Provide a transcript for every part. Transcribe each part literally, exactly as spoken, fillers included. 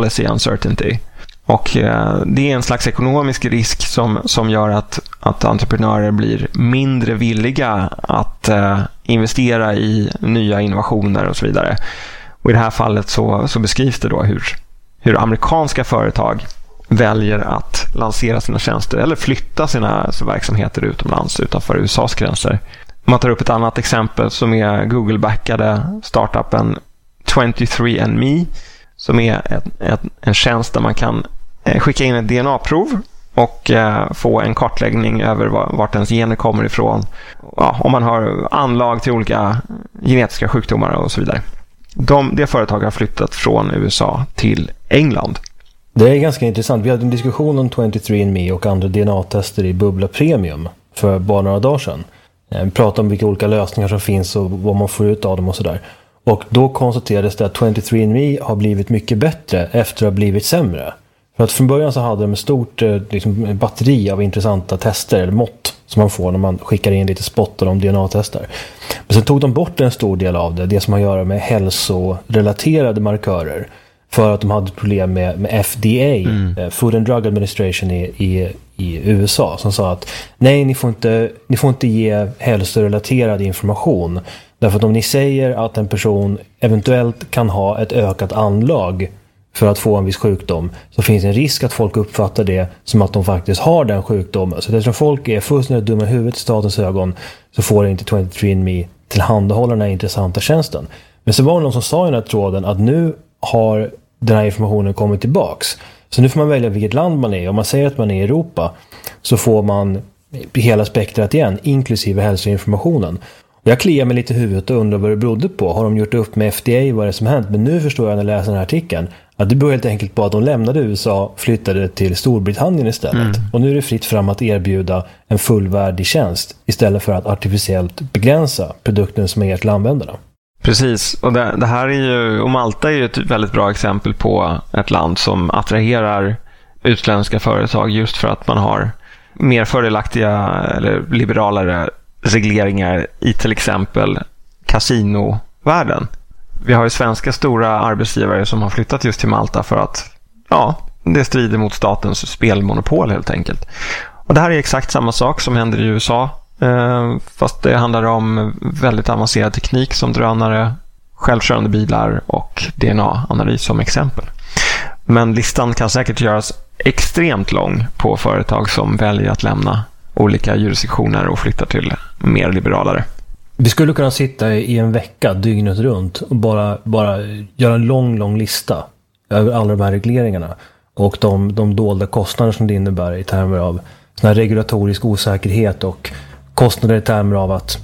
policy uncertainty. Och eh, det är en slags ekonomisk risk som, som gör att, att entreprenörer blir mindre villiga att eh, investera i nya innovationer och så vidare. Och i det här fallet så, så beskrivs det då hur, hur amerikanska företag väljer att lansera sina tjänster eller flytta sina alltså, verksamheter utomlands utanför U S A:s gränser. Man tar upp ett annat exempel som är Google-backade startupen twenty-three and me, som är ett, ett, en tjänst där man kan eh, skicka in ett D N A-prov och eh, få en kartläggning över vart ens gener kommer ifrån. Ja, om man har anlag till olika genetiska sjukdomar och så vidare. De, det företaget har flyttat från U S A till England. Det är ganska intressant. Vi hade en diskussion om twenty-three and me och andra D N A-tester i Bubbla Premium för bara några dagar sedan. Vi pratade om vilka olika lösningar som finns och vad man får ut av dem och sådär. Och då konstaterades det att twenty-three and me har blivit mycket bättre efter att ha blivit sämre. För att från början så hade de ett stort liksom, batteri av intressanta tester eller mått som man får när man skickar in lite spottar om D N A-tester. Men sen tog de bort en stor del av det, det som har att göra med hälsorelaterade markörer. För att de hade problem med, med F D A, mm. Food and Drug Administration i, i, i U S A, som sa att nej, ni får inte, ni får inte ge hälsorelaterad information. Därför att om ni säger att en person eventuellt kan ha ett ökat anlag för att få en viss sjukdom, så finns en risk att folk uppfattar det som att de faktiskt har den sjukdomen. Så eftersom folk är fullständigt dumma i huvudet i statens ögon, så får inte twenty-three and me tillhandahålla den här intressanta tjänsten. Men så var det någon som sa i den här tråden att nu har den här informationen kommit tillbaks. Så nu får man välja vilket land man är. Om man säger att man är i Europa, så får man hela spektrat igen, inklusive hälsoinformationen. Jag kliar mig lite i huvudet och undrar vad det berodde på. Har de gjort upp med F D A vad det är som hänt? Men nu förstår jag när jag läser den här artikeln att det beror helt enkelt på att de lämnade U S A, flyttade till Storbritannien istället. Mm. Och nu är det fritt fram att erbjuda en fullvärdig tjänst istället för att artificiellt begränsa produkten som är till användarna. Precis, och det, det här är ju, och Malta är ju ett väldigt bra exempel på ett land som attraherar utländska företag just för att man har mer fördelaktiga eller liberalare regleringar i till exempel kasinovärlden. Vi har ju svenska stora arbetsgivare som har flyttat just till Malta för att ja, det strider mot statens spelmonopol helt enkelt. Och det här är exakt samma sak som händer i U S A. Fast det handlar om väldigt avancerad teknik som drönare, självkörande bilar och D N A-analys som exempel. Men listan kan säkert göras extremt lång på företag som väljer att lämna olika jurisdiktioner och flytta till mer liberalare. Vi skulle kunna sitta i en vecka dygnet runt och bara, bara göra en lång, lång lista över alla de här regleringarna och de, de dolda kostnader som det innebär i termer av sån här regulatorisk osäkerhet och kostnader i termer av att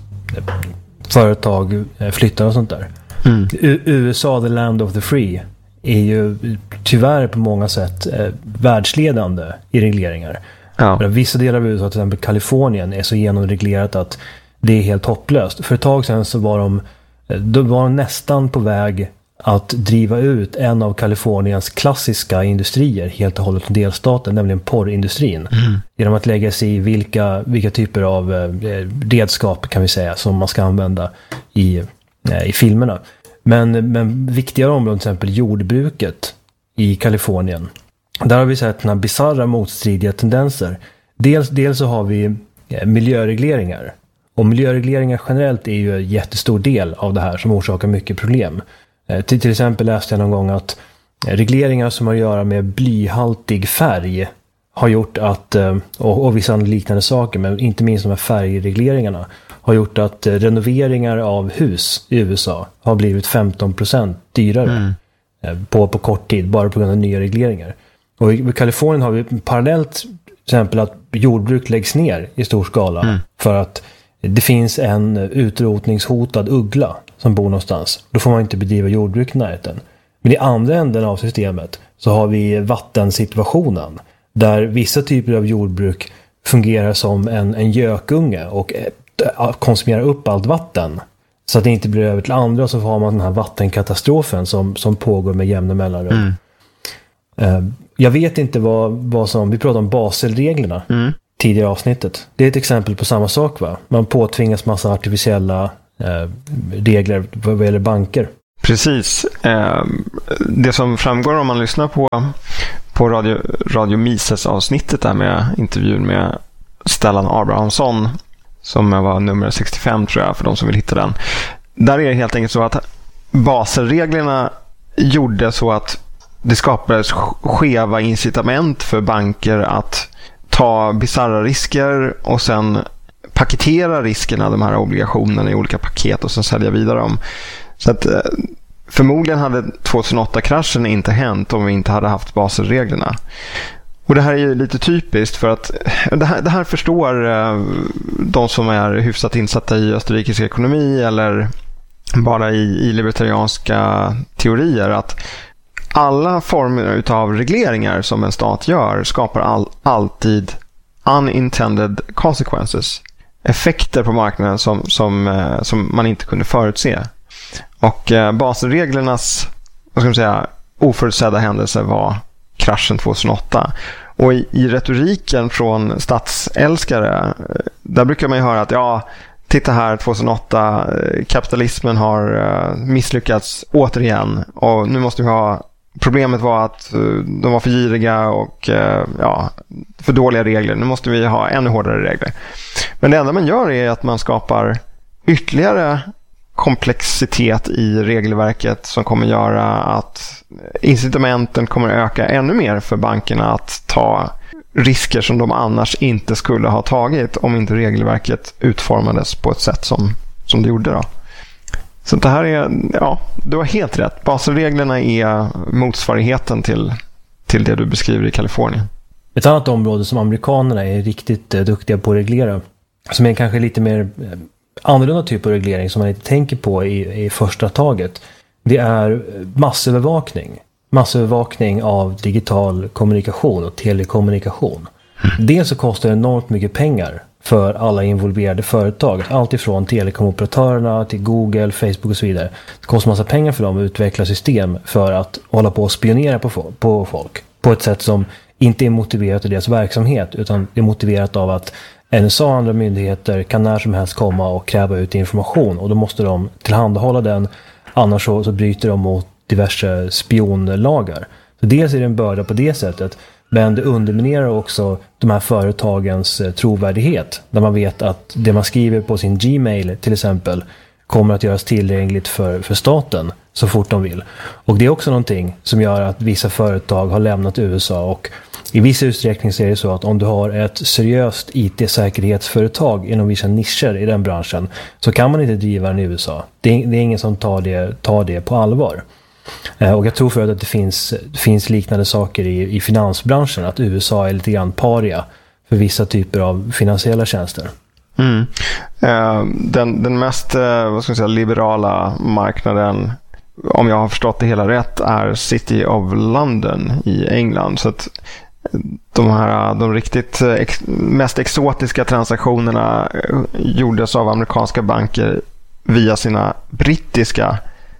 företag flyttar och sånt där. Mm. U- USA, the land of the free, är ju tyvärr på många sätt eh, världsledande i regleringar. Ja. Vissa delar av U S A, till exempel Kalifornien, är så genomreglerat att det är helt hopplöst. För ett tag sedan så var de, de var nästan på väg att driva ut en av Kaliforniens klassiska industrier helt och hållet från delstaten, nämligen porrindustrin. Mm. Genom att lägga sig i vilka, vilka typer av eh, redskap kan vi säga som man ska använda i, eh, i filmerna. Men, men viktigare områden, till exempel jordbruket i Kalifornien. Där har vi sett några bizarra motstridiga tendenser. Dels, dels så har vi eh, miljöregleringar. Och miljöregleringar generellt är ju en jättestor del av det här som orsakar mycket problem. Till, till exempel läste jag någon gång att regleringar som har att göra med blyhaltig färg har gjort att, och, och vissa liknande saker, men inte minst de här färgregleringarna, har gjort att renoveringar av hus i U S A har blivit femton procent dyrare mm. på, på kort tid, bara på grund av nya regleringar. Och i Kalifornien har vi parallellt till exempel att jordbruk läggs ner i stor skala mm. för att det finns en utrotningshotad uggla som bor någonstans. Då får man inte bedriva jordbruk i närheten. Men i andra änden av systemet så har vi vattensituationen. Där vissa typer av jordbruk fungerar som en, en gökunge och konsumerar upp allt vatten. Så att det inte blir över till andra, så har man den här vattenkatastrofen som, som pågår med jämna mellanrum. Mm. Jag vet inte vad, vad som... Vi pratar om Baselreglerna mm. tidigare avsnittet. Det är ett exempel på samma sak, va? Man påtvingas massa artificiella eh, regler vad gäller banker. Precis. Eh, det som framgår om man lyssnar på, på Radio, Radio Mises-avsnittet där med intervjun med Stellan Abrahamsson, som var nummer sextiofem tror jag, för de som vill hitta den. Där är det helt enkelt så att Baselreglerna gjorde så att det skapades skeva incitament för banker att ta bizarra risker och sen paketera riskerna, de här obligationerna, i olika paket och sen sälja vidare dem. Så att förmodligen hade tjugohundraåtta-kraschen inte hänt om vi inte hade haft Baselreglerna. Och det här är ju lite typiskt för att det här, det här förstår de som är hyfsat insatta i österrikisk ekonomi eller bara i, i libertarianska teorier, att alla former av regleringar som en stat gör skapar all, alltid unintended consequences. Effekter på marknaden som, som, som man inte kunde förutse. Och eh, Baselreglernas, vad ska man säga, oförutsedda händelse var kraschen tjugohundraåtta. Och i, i retoriken från statsälskare, där brukar man ju höra att ja, titta här, tjugohundraåtta, kapitalismen har uh, misslyckats återigen och nu måste vi ha, problemet var att uh, de var för giriga och uh, ja, för dåliga regler, nu måste vi ha ännu hårdare regler. Men det enda man gör är att man skapar ytterligare komplexitet i regelverket som kommer göra att incitamenten kommer öka ännu mer för bankerna att ta risker som de annars inte skulle ha tagit om inte regelverket utformades på ett sätt som, som det gjorde då. Så det här är, ja, du har helt rätt. Baselreglerna är motsvarigheten till, till det du beskriver i Kalifornien. Ett annat område som amerikanerna är riktigt eh, duktiga på att reglera, som är kanske lite mer eh, annorlunda typ av reglering som man inte tänker på i, i första taget, det är massövervakning. Massövervakning av digital kommunikation och telekommunikation. Mm. Dels så kostar det enormt mycket pengar för alla involverade företag. Allt ifrån telekomoperatörerna till Google, Facebook och så vidare. Det kostar massa pengar för dem att utveckla system för att hålla på och spionera på, på folk. På ett sätt som inte är motiverat av deras verksamhet, utan är motiverat av att N S A och andra myndigheter kan när som helst komma och kräva ut information. Och då måste de tillhandahålla den, annars så, så bryter de mot diverse spionlagar. Så dels är det en börda på det sättet, men det underminerar också de här företagens eh, trovärdighet. Där man vet att det man skriver på sin Gmail till exempel kommer att göras tillgängligt för, för staten så fort de vill. Och det är också någonting som gör att vissa företag har lämnat U S A, och i viss utsträckning så är det så att om du har ett seriöst I T-säkerhetsföretag inom vissa nischer i den branschen så kan man inte driva den i U S A. Det är, det är ingen som tar det, tar det på allvar. Eh, och jag tror för att det finns, det finns liknande saker i, i finansbranschen, att U S A är lite grann paria för vissa typer av finansiella tjänster. Mm. Uh, den, den mest uh, vad ska jag säga, liberala marknaden, om jag har förstått det hela rätt, är City of London i England. Så att de här de riktigt ex, mest exotiska transaktionerna gjordes av amerikanska banker via sina brittiska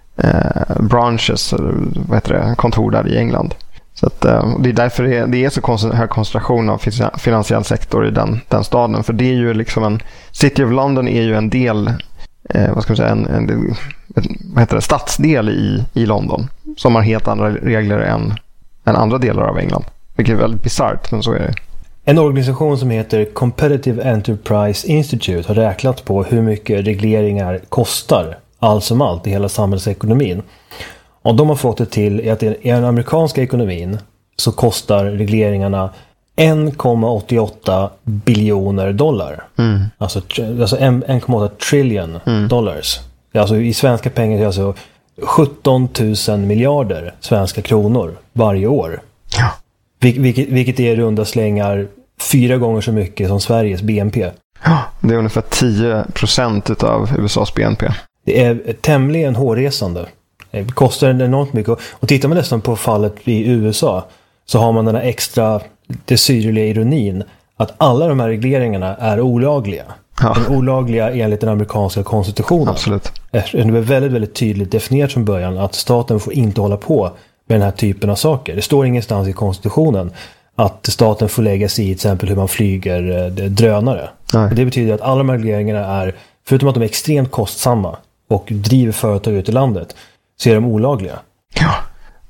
eh, branches, vad heter det, kontor där i England. Så att, eh, det är därför det är, det är så hög koncentration av finansiell sektor i den, den staden. För det är ju liksom en, City of London är ju en del, eh, vad ska man säga, en, en, en vad heter det, stadsdel i, i London som har helt andra regler än, än andra delar av England. Vilket är väldigt bizarrt, men så är det. En organisation som heter Competitive Enterprise Institute har räknat på hur mycket regleringar kostar allt som allt i hela samhällsekonomin. Och de har fått det till att i den amerikanska ekonomin så kostar regleringarna en komma åttioåtta biljoner dollar. Mm. Alltså, alltså en komma åtta trillion mm. dollars. Alltså i svenska pengar är det alltså sjutton tusen miljarder svenska kronor varje år. Ja. Vil- vilket, vilket är runda slängar fyra gånger så mycket som Sveriges B N P. Ja, det är ungefär tio procent av U S A:s B N P. Det är tämligen hårresande. Det kostar enormt mycket. Och tittar man nästan på fallet i U S A så har man den här extra, det syrliga ironin att alla de här regleringarna är olagliga. Ja. De är olagliga enligt den amerikanska konstitutionen. Absolut. Det är väldigt, väldigt tydligt definierat från början att staten får inte hålla på med den här typen av saker. Det står ingenstans i konstitutionen att staten får lägga sig i till exempel hur man flyger drönare. Och det betyder att alla de här regleringarna är, förutom att de är extremt kostsamma och driver företag ut i landet, så är de olagliga. Ja,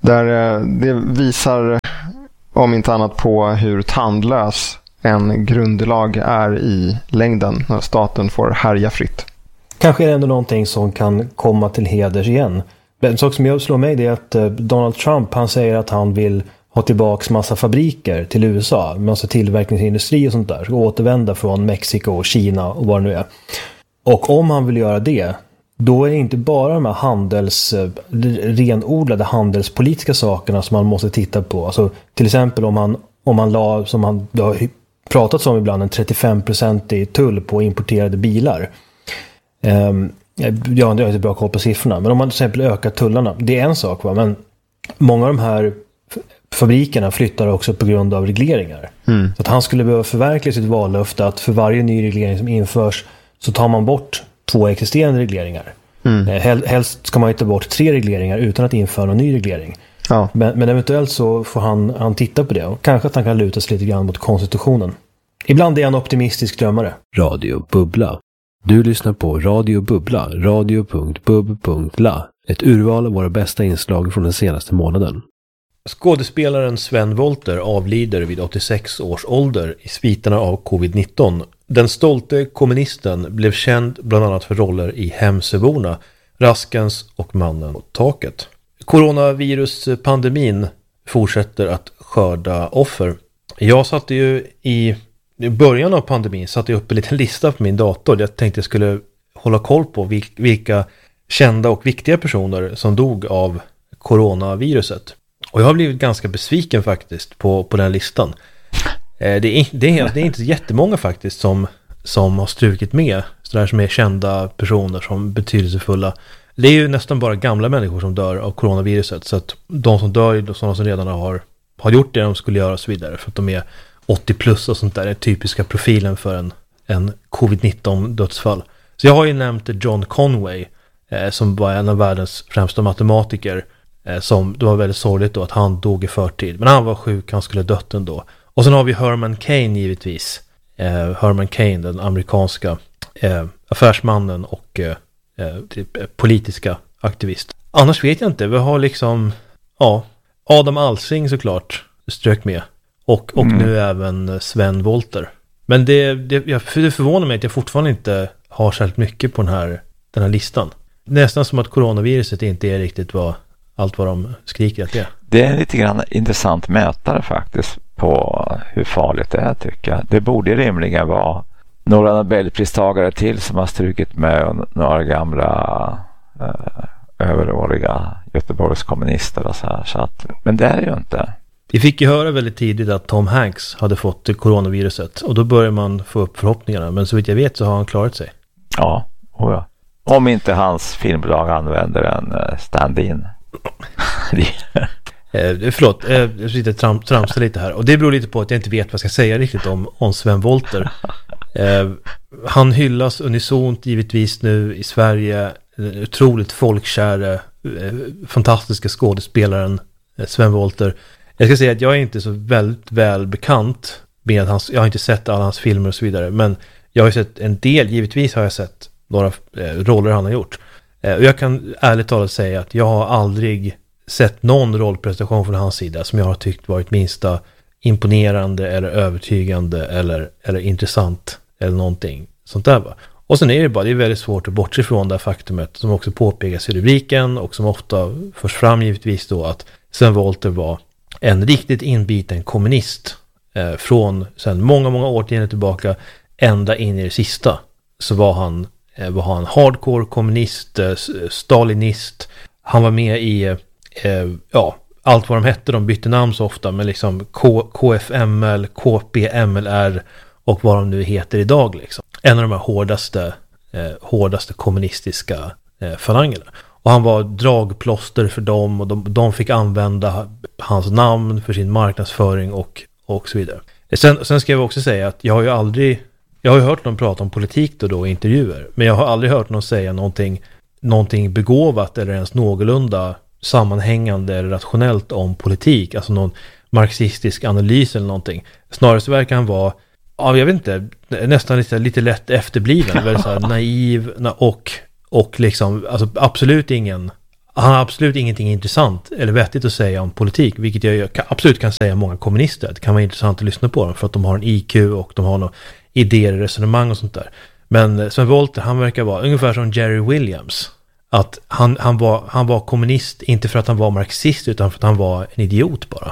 Där det visar om inte annat på hur tandlös en grundlag är i längden när staten får härja fritt. Kanske är det ändå någonting som kan komma till heders igen. En sak som jag slår mig är att Donald Trump, han säger att han vill ha tillbaks massa fabriker till U S A, massa tillverkningsindustri och sånt där, ska återvända från Mexiko och Kina och vad det nu är. Och om han vill göra det, då är det inte bara de här handels, renodlade handelspolitiska sakerna som man måste titta på. Alltså, till exempel om han, om han la, som han det har pratats om ibland, en trettiofem procent i tull på importerade bilar. Um, jag har inte bra koll på siffrorna, men om man till exempel ökar tullarna, det är en sak, va? Men många av de här fabrikerna flyttar också på grund av regleringar. Mm. Så att han skulle behöva förverkliga sitt vallöfte att för varje ny reglering som införs så tar man bort två existerande regleringar. Mm. Helst ska man ju ta bort tre regleringar utan att införa en ny reglering. Ja. Men, men eventuellt så får han, han titta på det och kanske att han kan luta sig lite grann mot konstitutionen. Ibland är han optimistisk drömmare. Radio Bubbla. Du lyssnar på Radio Bubbla, radio punkt bub punkt la. Ett urval av våra bästa inslag från den senaste månaden. Skådespelaren Sven Wollter avlider vid åttiosex års ålder i sviterna av covid nitton. Den stolte kommunisten blev känd bland annat för roller i Hemsöborna, Raskens och Mannen på taket. Coronaviruspandemin fortsätter att skörda offer. Jag satte ju i början av pandemin satte jag upp en liten lista på min dator där jag tänkte jag skulle hålla koll på vilka kända och viktiga personer som dog av coronaviruset. Och jag har blivit ganska besviken faktiskt på, på den listan. Eh, det, är, det, är, det är inte jättemånga faktiskt som, som har strukit med. Sådär som är kända personer som betydelsefulla. Det är ju nästan bara gamla människor som dör av coronaviruset. Så att de som dör är sådana som redan har, har gjort det de skulle göra och så vidare. För att de är åttio plus och sånt där. Det är typiska profilen för en, en covid nitton dödsfall. Så jag har ju nämnt John Conway eh, som var en av världens främsta matematiker. Som, det var väldigt sorgligt då att han dog i förtid. Men han var sjuk, han skulle dött ändå. Och sen har vi Herman Cain givetvis. Eh, Herman Cain, den amerikanska eh, affärsmannen och eh, typ, politiska aktivist. Annars vet jag inte, vi har liksom ja, Adam Alsing såklart strök med. Och, och mm. nu även Sven Wollter. Men det, det, jag, det förvånar mig att jag fortfarande inte har särskilt mycket på den här, den här listan. Nästan som att coronaviruset inte är riktigt vad allt vad de skriker att det är. Det är lite grann intressant mätare faktiskt på hur farligt det är tycker jag. Det borde rimligen vara några Nobelpristagare till som har strukit med några gamla eh, överåriga Göteborgs kommunister och så här. Så att, men det är det ju inte. Vi fick ju höra väldigt tidigt att Tom Hanks hade fått coronaviruset och då börjar man få upp förhoppningarna. Men så vitt jag vet så har han klarat sig. Ja, oh ja. Om inte hans filmbolag använder en uh, stand-in. eh, förlåt, eh, jag sitter tram, tramsa lite här. Och det beror lite på att jag inte vet vad jag ska säga riktigt om, om Sven Wollter. Eh, han hyllas unisont givetvis nu i Sverige. Den otroligt folkkära, eh, fantastiska skådespelaren eh, Sven Wollter. Jag ska säga att jag är inte så väldigt väl bekant med hans, jag har inte sett alla hans filmer och så vidare. Men jag har sett en del, givetvis har jag sett några eh, roller han har gjort. Eh, och jag kan ärligt talat säga att jag har aldrig sett någon rollprestation från hans sida som jag har tyckt varit minsta imponerande eller övertygande eller, eller intressant eller någonting sånt där va. Och sen är det bara, det är väldigt svårt att bortse från det här faktumet som också påpekas i rubriken och som ofta förs fram givetvis då att Sven Wollter var en riktigt inbiten kommunist eh, från sedan många, många årtionden tillbaka ända in i det sista så var han, eh, var han hardcore kommunist, eh, stalinist. Han var med i eh, ja, allt vad de hette, de bytte namn så ofta, men liksom K- KFML, KPMLR och vad de nu heter idag liksom. En av de här hårdaste, eh, hårdaste kommunistiska eh, falangerna. Och han var dragplåster för dem och de, de fick använda hans namn för sin marknadsföring och, och så vidare. Sen, sen ska jag också säga att jag har ju aldrig, jag har ju hört någon prata om politik då, då i intervjuer, men jag har aldrig hört någon säga någonting, någonting begåvat eller ens någorlunda sammanhängande eller rationellt om politik, alltså någon marxistisk analys eller någonting. Snarare så verkar han vara, ja, jag vet inte, nästan lite, lite lätt efterbliven, väldigt så här naiv och, och liksom, alltså absolut ingen han har absolut ingenting intressant eller vettigt att säga om politik, vilket jag absolut kan säga om många kommunister. Det kan vara intressant att lyssna på dem för att de har en I Q och de har några idéer, resonemang och sånt där. Men Sven Wollter, han verkar vara ungefär som Jerry Williams. Att han, han, var, han var kommunist inte för att han var marxist utan för att han var en idiot bara.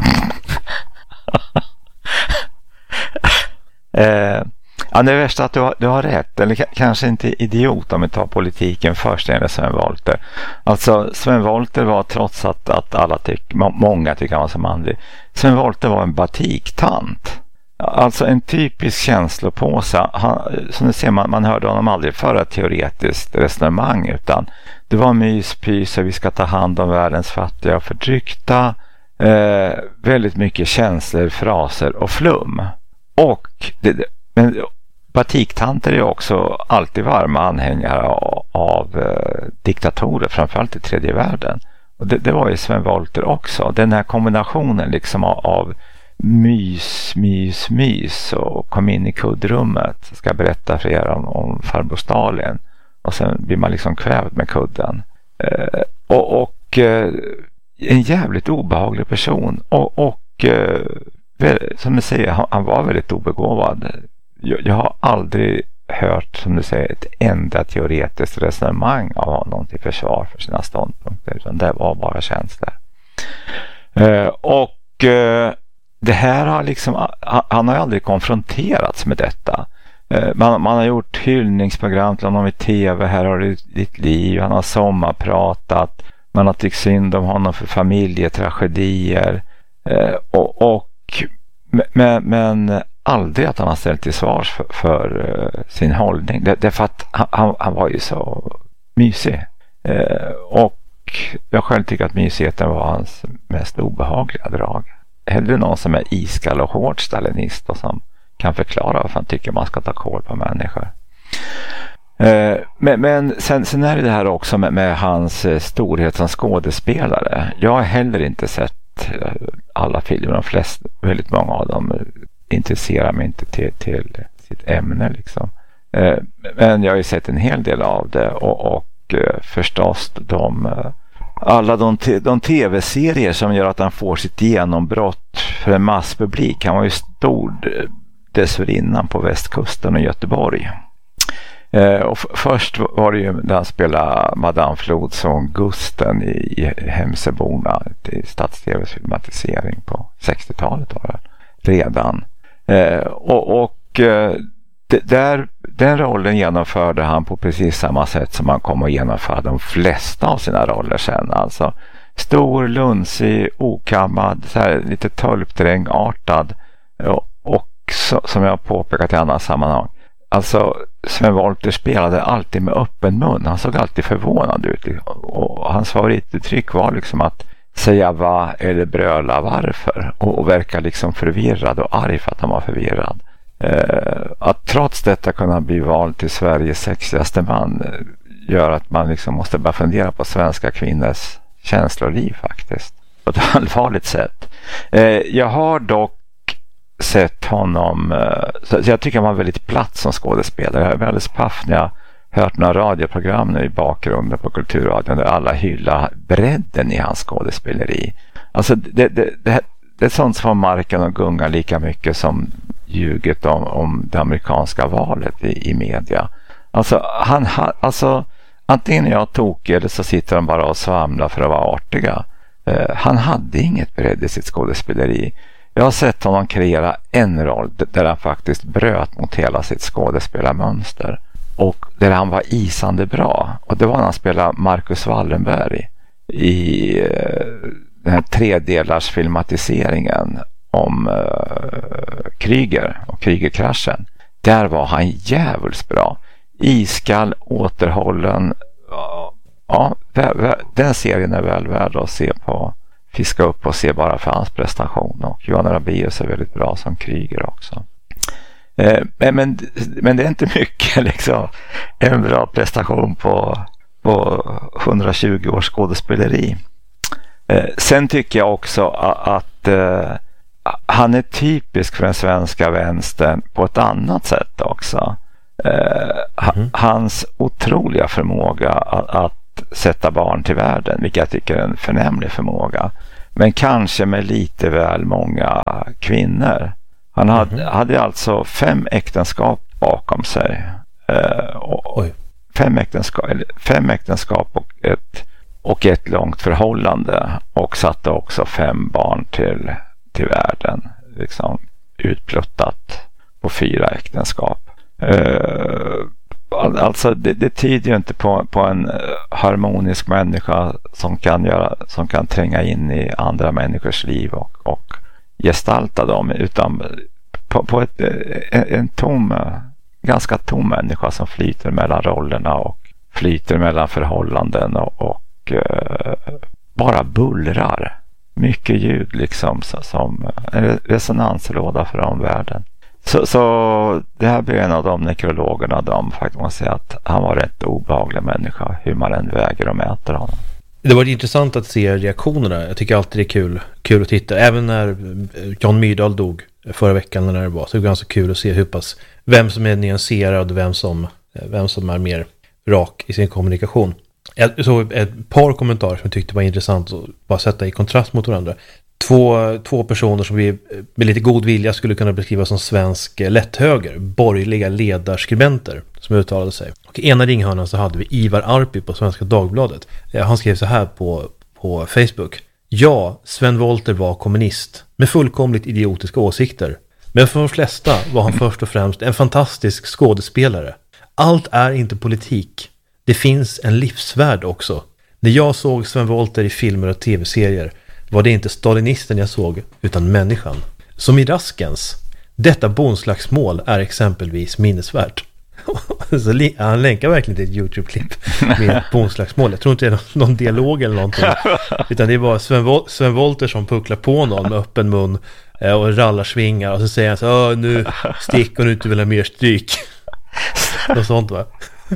eh, ja, det är värsta att du har, du har rätt. Eller k- kanske inte idiot om vi tar politiken först enligt Sven Wollter. Alltså Sven Wollter var, trots att, att alla tyck, må, många tycker han var så manlig, Sven Wollter var en batiktant. Alltså en typisk känslopåse. Han, som ni ser, man, man hörde honom aldrig föra ett teoretiskt resonemang, utan det var myspys och vi ska ta hand om världens fattiga och förtryckta. Eh, väldigt mycket känslor, fraser och flum. Och det, det, men batiktanter är också alltid varma anhängare av, av eh, diktatorer, framförallt i tredje världen. Och det, det var ju Sven Wollter också. Den här kombinationen liksom av, av mys, mys, mys och kom in i kuddrummet. Jag ska berätta för er om, om farbror Stalin. Och sen blir man liksom kvävd med kudden. Eh, och och eh, en jävligt obehaglig person. Och, och eh, väl, som du säger, han, han var väldigt obegåvad. Jag, jag har aldrig hört, som du säger, ett enda teoretiskt resonemang av honom till försvar för sina ståndpunkter. Utan det var bara känslor. Eh, och eh, det här har liksom, han har ju aldrig konfronterats med detta. Man, man har gjort hyllningsprogram till honom i tv, här har du ditt liv, han har sommarpratat, man har tyckt synd om honom för familjetragedier och, och men, men aldrig att han har ställt till svars för, för sin hållning. Det, det är för att han, han var ju så mysig. Och jag själv tycker att mysigheten var hans mest obehagliga drag. Hellre någon som är iskall och hård stalinist och som kan förklara varför han tycker man ska ta koll på människor. Eh, men men sen, sen är det det här också med, med hans storhet som skådespelare. Jag har heller inte sett alla filmer, de flesta, väldigt många av dem intresserar mig inte till, till sitt ämne liksom. Eh, men jag har ju sett en hel del av det och, och förstås de alla de, te- de tv-serier som gör att han får sitt genombrott för en masspublik. Han var ju stor dessförinnan på västkusten och Göteborg. Eh, och f- först var det ju när han spelade Madame Flodson Gusten i, i Hemseborna i Stats-TVs filmatisering på sextiotalet var det redan. Eh, och och eh, det, där, den rollen genomförde han på precis samma sätt som han kom att genomföra de flesta av sina roller sen. Alltså stor, lunsig, okammad, så här, lite tölpdrängartad och, och så, som jag har påpekat i andra sammanhang. Alltså Sven Wollter spelade alltid med öppen mun. Han såg alltid förvånad ut och hans favorituttryck var liksom att säga va eller bröla varför och, och verka liksom förvirrad och arg för att han var förvirrad. Eh, att trots detta kunna bli vald till Sveriges sexigaste man eh, gör att man liksom måste börja fundera på svenska kvinnors känsloliv faktiskt. På ett allvarligt sätt. Eh, jag har dock sett honom, eh, så jag tycker han var väldigt platt som skådespelare. Jag är väldigt paff när jag hört några radioprogram nu i bakgrunden på Kulturradion där alla hyllar bredden i hans skådespeleri. Alltså det, det, det, det är sånt som får marken att gunga lika mycket som ljuget om, om det amerikanska valet i, i media. Alltså, han ha, alltså antingen är jag tokig eller så sitter de bara och svamlar för att vara artiga. Eh, han hade inget bredd i sitt skådespeleri. Jag har sett honom kreera en roll där han faktiskt bröt mot hela sitt skådespelarmönster. Och där han var isande bra. Och det var när han spelade Marcus Wallenberg i eh, den här tredelars filmatiseringen om uh, Kryger och Krygerkraschen. Där var han jävligt bra. Iskall, återhållen. Uh, ja, vä- vä- den serien är väl värd att se på. Fiska upp och se bara för hans prestation. Och Johan Rabaeus är väldigt bra som Kryger också. Uh, men, men, men det är inte mycket liksom. En bra prestation på, på hundratjugo års skådespeleri. Uh, sen tycker jag också att, att uh, han är typisk för den svenska vänstern på ett annat sätt också. Eh, mm. Hans otroliga förmåga att, att att sätta barn till världen, vilket jag tycker är en förnämlig förmåga. Men kanske med lite väl många kvinnor. Han hade, mm-hmm. hade alltså fem äktenskap bakom sig. Eh, och fem, äktenskap, fem äktenskap och ett, och ett långt förhållande. Och satte också fem barn till, till världen. Liksom utpluttat på fyra äktenskap. Eh, alltså det, det tyder ju inte på, på en harmonisk människa som kan, göra, som kan tränga in i andra människors liv och, och gestalta dem, utan på, på ett, en, en tom, ganska tom människa som flyter mellan rollerna och flyter mellan förhållanden och, och uh, bara bullrar. Mycket ljud liksom, som en resonanslåda för omvärlden. Så, så det här blir en av de nekrologerna de faktiskt måste säga att han var rätt obehaglig människa, hur man än väger och mäter honom. Det var intressant att se reaktionerna. Jag tycker alltid det är kul, kul att titta. Även när Jan Myrdal dog förra veckan när det var, så det var ganska kul att se hur pass, vem som är nyanserad och vem som, vem som är mer rak i sin kommunikation. Jag såg ett par kommentarer som jag tyckte var intressant att bara sätta i kontrast mot varandra. Två, två personer som vi med lite god vilja skulle kunna beskriva som svensk lätthöger, borgerliga ledarskribenter som uttalade sig. Och i ena ringhörnan så hade vi Ivar Arpi på Svenska Dagbladet. Han skrev så här på, på Facebook. Ja, Sven Wollter var kommunist med fullkomligt idiotiska åsikter. Men för de flesta var han först och främst en fantastisk skådespelare. Allt är inte politik. Det finns en livsvärld också. När jag såg Sven Wollter i filmer och tv-serier var det inte stalinisten jag såg, utan människan. Som i Raskens. Detta bonslagsmål är exempelvis minnesvärt. Så li- han länkar verkligen till ett YouTube-klipp med bonslagsmål. Jag tror inte det är någon dialog eller någonting. Utan det är bara Sven, Vol- Sven Wollter som pucklar på någon med öppen mun eh, och rallarsvingar. Och så säger han så, nu stick och nu inte vill ha mer stryk. Och sånt va.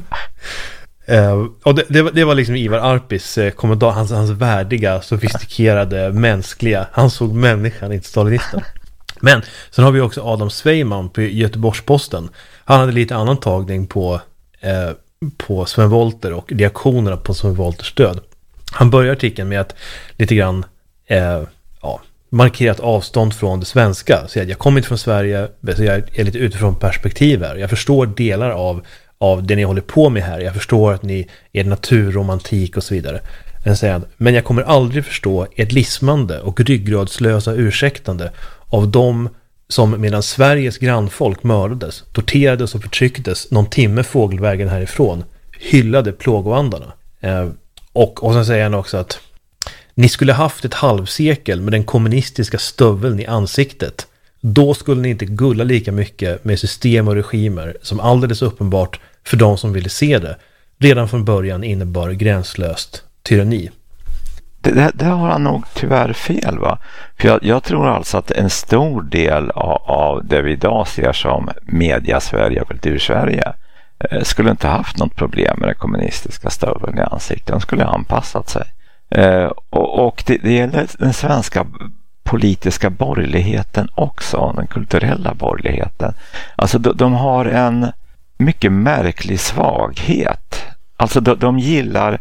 Uh, och det, det, var, det var liksom Ivar Arpis eh, kommentar, hans, hans värdiga, sofistikerade, mänskliga. Han såg människan, inte stalinisten. Men sen har vi också Adam Sveiman på Göteborgs-Posten. Han hade lite annan tagning på, eh, på Sven Wollter och reaktionerna på Sven Wollters död. Han börjar artikeln med att lite grann eh, ja, markerat avstånd från det svenska. Så jag, jag kommer inte från Sverige, så jag är lite utifrån perspektiv här. Jag förstår delar av av det ni håller på med här. Jag förstår att ni är naturromantik och så vidare. Men, säger han, men jag kommer aldrig förstå ett lismande och ryggradslösa ursäktande av dem som medan Sveriges grannfolk mördades, torterades och förtrycktes någon timme fågelvägen härifrån, hyllade plågoandarna. Eh, och, och sen säger han också att ni skulle haft ett halvsekel med den kommunistiska stöveln i ansiktet. Då skulle ni inte gulla lika mycket med system och regimer som alldeles uppenbart för de som ville se det redan från början innebar gränslöst tyranni. Det, det, det har han nog tyvärr fel va? För jag, jag tror alltså att en stor del av, av det vi idag ser som media Sverige och kultur Sverige eh, skulle inte haft något problem med den kommunistiska stöveln i ansiktet. De skulle ha anpassat sig. Eh, och och det, det gäller den svenska politiska borgerligheten också, den kulturella borgerligheten. Alltså de, de har en mycket märklig svaghet. Alltså de, de gillar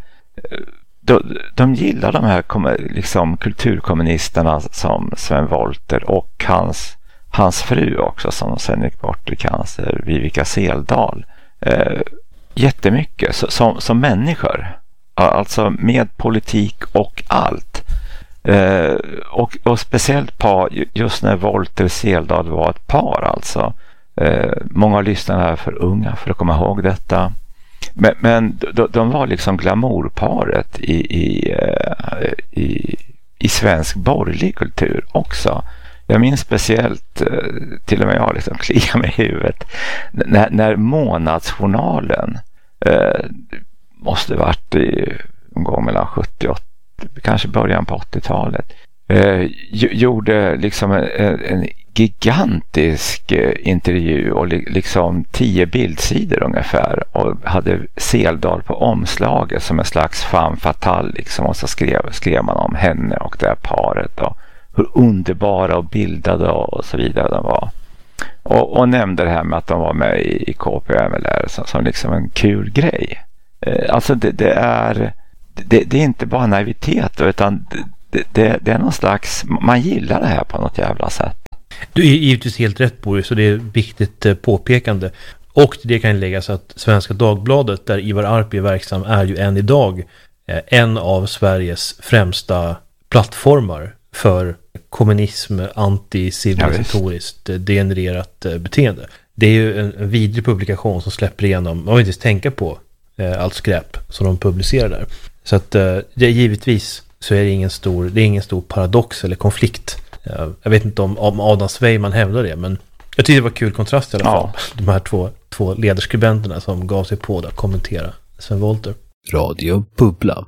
de, de gillar de här liksom kulturkommunisterna som Sven Wollter och hans, hans fru också som sen gick bort i cancer, Vivica Seldal. Eh, jättemycket så, som, som människor. Alltså med politik och allt. Uh, och, och speciellt par, just när Wollter och Seldal var ett par alltså. Uh, många lyssnare här för unga för att komma ihåg detta. Men, men de, de var liksom glamourparet i, i, uh, i, i svensk borgerlig kultur också. Jag minns speciellt, uh, till och med jag liksom kliar mig i huvudet, när, när månadsjournalen uh, måste varit i, en gång mellan sjuttio och kanske början på åttiotalet eh, gjorde liksom en, en gigantisk eh, intervju och li, liksom tio bildsidor ungefär och hade Seldal på omslaget som en slags femme fatale liksom, och så skrev, skrev man om henne och det här paret och hur underbara och bildade och så vidare de var och, och nämnde det här med att de var med i, i K P M L R som, som liksom en kul grej. Eh, alltså det, det är det, det är inte bara naivitet utan det, det, det är någon slags, man gillar det här på något jävla sätt. Du är givetvis helt rätt, Boris, så det är ett viktigt eh, påpekande. Och till det kan läggas att Svenska Dagbladet, där Ivar Arpi är verksam, är ju än idag eh, en av Sveriges främsta plattformar för kommunism, anti-civilisatoriskt ja, degenererat eh, beteende. Det är ju en, en vidrig publikation som släpper igenom, man vill inte ens tänka på eh, allt skräp som de publicerar där. Så att eh, det, givetvis så är det ingen stor, det är ingen stor paradox eller konflikt. Eh, jag vet inte om, om Adam Svejman hävdar det, men jag tycker det var kul kontrast i alla fall. Ja. De här två, två ledarskribenterna som gav sig på att kommentera Sven Wollter. Radio Bubbla.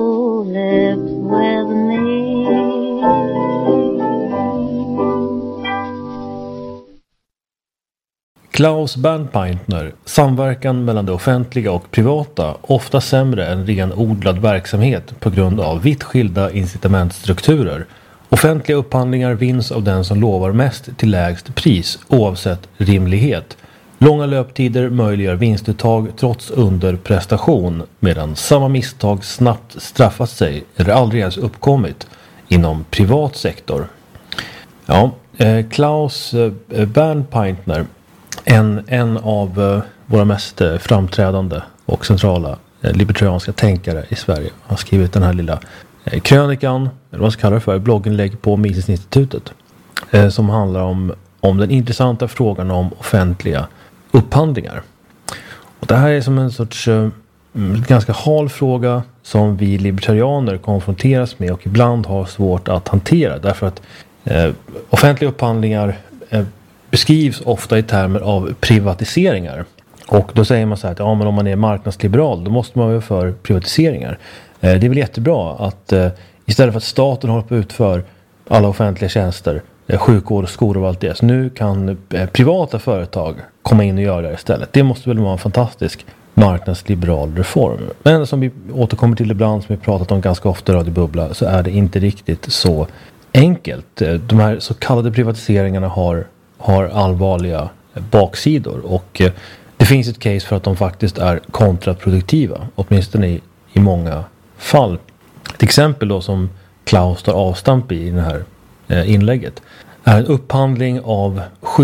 Klaus Bernpaintner, samverkan mellan det offentliga och privata, ofta sämre än renodlad verksamhet på grund av vitt skilda incitamentstrukturer. Offentliga upphandlingar vinns av den som lovar mest till lägst pris, oavsett rimlighet. Långa löptider möjliggör vinstuttag trots underprestation, medan samma misstag snabbt straffat sig eller aldrig ens uppkommit inom privat sektor. Ja, eh, Klaus eh, Bernpaintner, en, en av eh, våra mest eh, framträdande och centrala eh, libertarianska tänkare i Sverige, har skrivit den här lilla eh, krönikan, eller vad man ska kalla det för, blogginlägg på Misesinstitutet, eh, som handlar om, om den intressanta frågan om offentliga upphandlingar. Och det här är som en sorts eh, ganska hal fråga som vi libertarianer konfronteras med och ibland har svårt att hantera, därför att eh, offentliga upphandlingar eh, beskrivs ofta i termer av privatiseringar. Och då säger man så här att ja, men om man är marknadsliberal då måste man vara för privatiseringar. Eh, det är väl jättebra att eh, istället för att staten håller på att utföra alla offentliga tjänster, eh, sjukvård och skolor och allt det, så nu kan eh, privata företag komma in och göra det istället. Det måste väl vara en fantastisk marknadsliberal reform. Men som vi återkommer till ibland, som vi pratat om ganska ofta i Radio Bubbla, så är det inte riktigt så enkelt. De här så kallade privatiseringarna har, har allvarliga baksidor, och det finns ett case för att de faktiskt är kontraproduktiva, åtminstone i, i många fall. Ett exempel då som Klaus tar avstamp i, i det här eh, inlägget är en upphandling av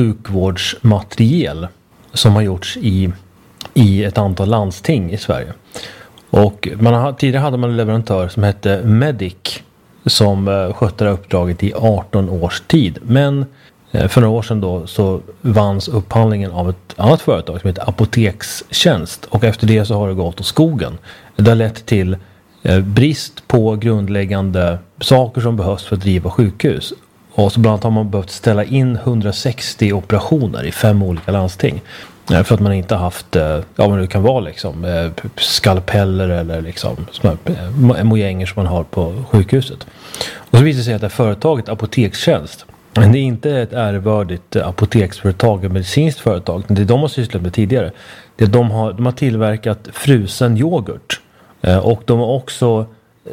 sjukvårdsmateriel som har gjorts i, i ett antal landsting i Sverige. Och man har, tidigare hade man en leverantör som hette Medic som eh, skötte det uppdraget i arton års tid. Men eh, för några år sedan då så vanns upphandlingen av ett annat företag som heter Apotekstjänst. Och efter det så har det gått åt skogen. Det har lett till eh, brist på grundläggande saker som behövs för att driva sjukhus. Och så bland annat har man behövt ställa in hundrasextio operationer i fem olika landsting. För att man inte haft, ja men det kan vara liksom skalpeller eller liksom mojänger som man har på sjukhuset. Och så visar det sig att det här företaget Apotekstjänst, det är inte ett ärevördigt apoteksföretag eller medicinskt företag. Det de har sysslat med tidigare, det de har, de har tillverkat frusen yoghurt. Och de har också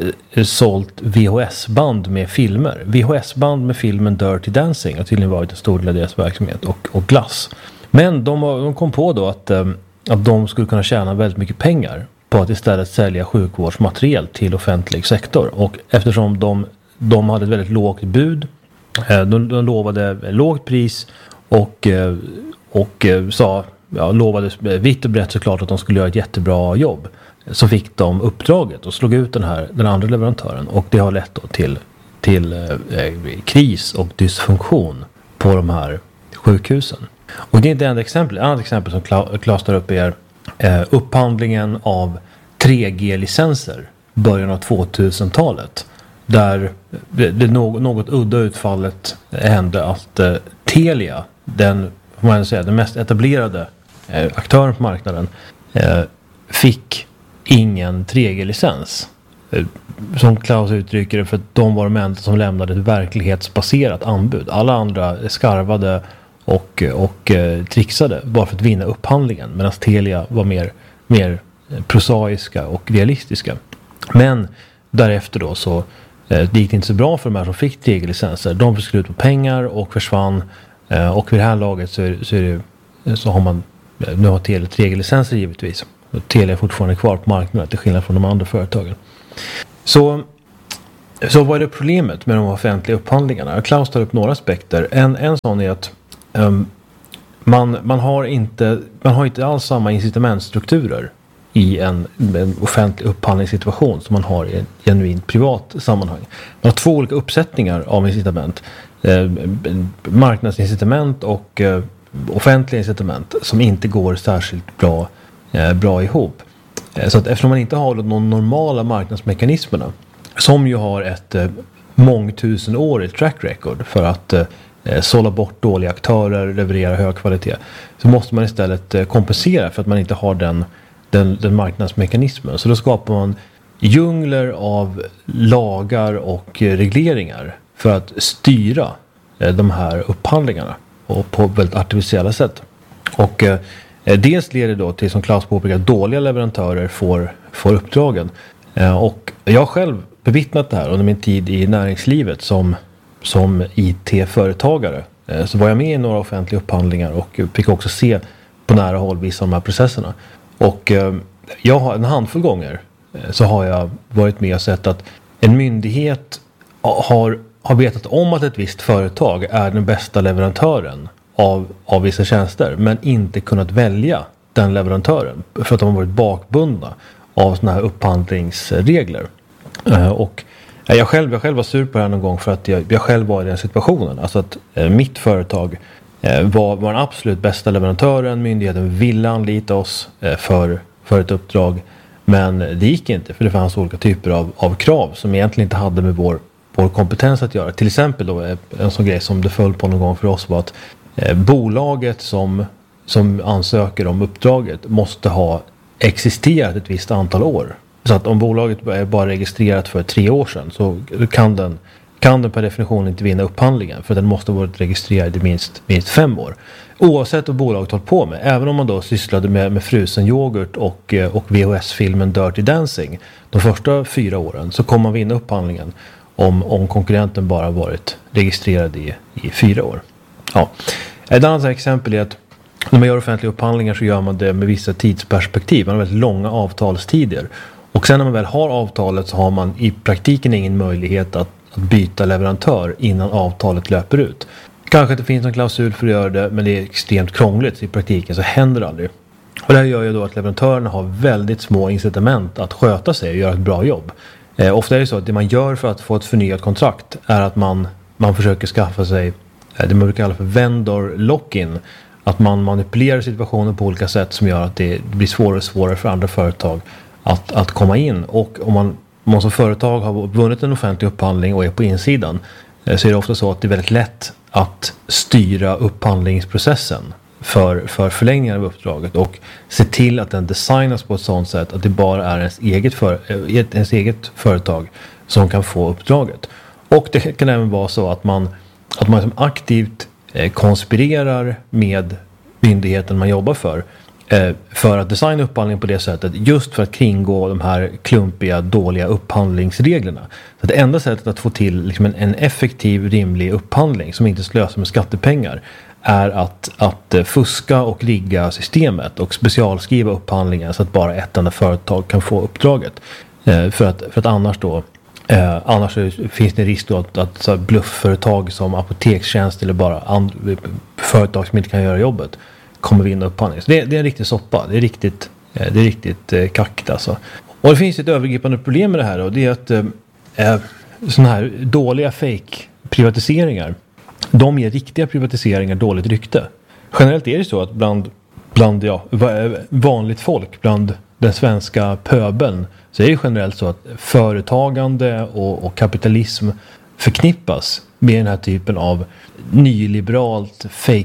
sålt V H S-band med filmer. V H S-band med filmen Dirty Dancing har tydligen varit en stor del av deras verksamhet, och, och glass. Men de, de kom på då att, att de skulle kunna tjäna väldigt mycket pengar på att istället sälja sjukvårdsmateriel till offentlig sektor. Och eftersom de, de hade ett väldigt lågt bud, de, de lovade lågt pris och, och sa, ja, lovade vitt och brett såklart att de skulle göra ett jättebra jobb, så fick de uppdraget och slog ut den här den andra leverantören, och det har lett då till, till eh, kris och dysfunktion på de här sjukhusen. Och det är inte ett exempel. Ett annat exempel som Klaus tar upp är eh, upphandlingen av tre G-licenser början av tvåtusentalet. Där det, det något, något udda utfallet hände att eh, Telia, den, får man säga, den mest etablerade eh, aktören på marknaden, eh, fick ingen tre G-licens. Eh, som Klaus uttrycker det, för att de var de enda som lämnade ett verklighetsbaserat anbud. Alla andra skarvade och, och eh, trixade bara för att vinna upphandlingen, medan Telia var mer, mer prosaiska och realistiska. Men därefter då så eh, det gick inte så bra för de här som fick tre G-licenser. De fick slut på pengar och försvann, eh, och vid det här laget så, är, så, är det, så har man, nu har Telia tre G-licenser givetvis. Telia är fortfarande kvar på marknaden till skillnad från de andra företagen. Så, så vad är det problemet med de offentliga upphandlingarna? Klaus tar upp några aspekter. En, en sån är att um, man, man, har inte, man har inte alls samma incitamentstrukturer i en, en offentlig upphandlingssituation som man har i en genuint privat sammanhang. Man har två olika uppsättningar av incitament. Eh, marknadsincitament och eh, offentliga incitament som inte går särskilt bra, eh, bra ihop. Eh, så att eftersom man inte har de normala marknadsmekanismerna som ju har ett eh, mångtusenårigt track record för att eh, sålla bort dåliga aktörer, leverera hög kvalitet, så måste man istället eh, kompensera för att man inte har den Den, den marknadsmekanismen. Så då skapar man djungler av lagar och regleringar för att styra eh, de här upphandlingarna och på väldigt artificiella sätt. Och eh, dels leder det då till, som Klaus påpekar, dåliga leverantörer får, får uppdragen. Eh, och jag har själv bevittnat det här under min tid i näringslivet som, som I T-företagare. Eh, så var jag med i några offentliga upphandlingar och fick också se på nära håll vissa av de här processerna. Och eh, jag har en handfull gånger eh, så har jag varit med och sett att en myndighet har, har vetat om att ett visst företag är den bästa leverantören av, av vissa tjänster, men inte kunnat välja den leverantören för att de har varit bakbundna av såna här upphandlingsregler. Eh, och jag själv, jag själv var sur på det här någon gång för att jag, jag själv var i den situationen. Alltså att eh, mitt företag Var, var den absolut bästa leverantören. Myndigheten ville anlita oss eh, för, för ett uppdrag. Men det gick inte, för det fanns olika typer av, av krav som egentligen inte hade med vår, vår kompetens att göra. Till exempel då, en sån grej som det föll på någon gång för oss var att eh, bolaget som, som ansöker om uppdraget måste ha existerat ett visst antal år. Så att om bolaget är bara registrerat för tre år sedan så kan den kan den per definition inte vinna upphandlingen, för den måste ha varit registrerad i minst, minst fem år. Oavsett vad bolaget hållit på med. Även om man då sysslade med, med frusen yoghurt och, och V H S-filmen Dirty Dancing de första fyra åren, så kommer man vinna upphandlingen om, om konkurrenten bara varit registrerad i, i fyra år. Ja. Ett annat exempel är att när man gör offentliga upphandlingar så gör man det med vissa tidsperspektiv. Man har väldigt långa avtalstider. Och sen när man väl har avtalet så har man i praktiken ingen möjlighet att att byta leverantör innan avtalet löper ut. Kanske att det finns en klausul för att göra det, men det är extremt krångligt, så i praktiken så händer det aldrig. Och det här gör ju då att leverantörerna har väldigt små incitament att sköta sig och göra ett bra jobb. Eh, ofta är det så att det man gör för att få ett förnyat kontrakt är att man, man försöker skaffa sig eh, det man brukar kalla för vendor lock-in. Att man manipulerar situationen på olika sätt som gör att det blir svårare och svårare för andra företag att, att komma in. Och om man Om man som företag har vunnit en offentlig upphandling och är på insidan, så är det ofta så att det är väldigt lätt att styra upphandlingsprocessen för, för förlängningen av uppdraget och se till att den designas på ett sådant sätt att det bara är ens eget, för, ens eget företag som kan få uppdraget. Och det kan även vara så att man, att man aktivt konspirerar med myndigheten man jobbar för för att designa upphandlingen på det sättet, just för att kringgå de här klumpiga, dåliga upphandlingsreglerna. Så det enda sättet att få till liksom en, en effektiv, rimlig upphandling som inte slösar med skattepengar är att, att fuska och rigga systemet och specialskriva upphandlingen så att bara ett enda företag kan få uppdraget. Eh, för, att, för att annars då eh, annars finns det risk då att, att så här bluffföretag som apotekstjänst eller bara and, företag som inte kan göra jobbet kommer vinna upphandling. Så det, det är en riktig soppa. Det är riktigt, det är riktigt eh, kackigt alltså. Och det finns ett övergripande problem med det här, och det är att eh, sådana här dåliga fake-privatiseringar, de ger riktiga privatiseringar dåligt rykte. Generellt är det så att bland, bland ja, vanligt folk, bland den svenska pöbeln, så är det generellt så att företagande och, och kapitalism förknippas med den här typen av nyliberalt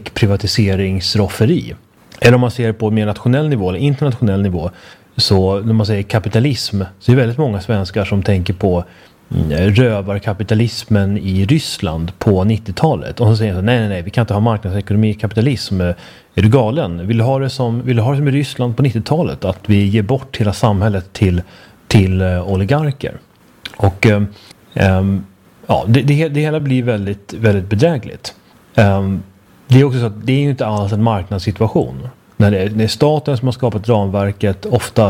fake-privatiseringsrofferi. Eller om man ser på mer nationell nivå eller internationell nivå, så när man säger kapitalism så är det väldigt många svenskar som tänker på rövarkapitalismen i Ryssland på nittiotalet. Och så säger de, nej, nej, nej, vi kan inte ha marknadsekonomi och kapitalism. Är du galen? Vill du ha det som, vill du ha det som i Ryssland på nittiotalet? Att vi ger bort hela samhället till, till uh, oligarker. Och um, um, ja, det, det, det hela blir väldigt, väldigt bedrägligt. Um, det är också så att det är ju inte alls en marknadssituation. När det är, det är staten som har skapat ramverket, ofta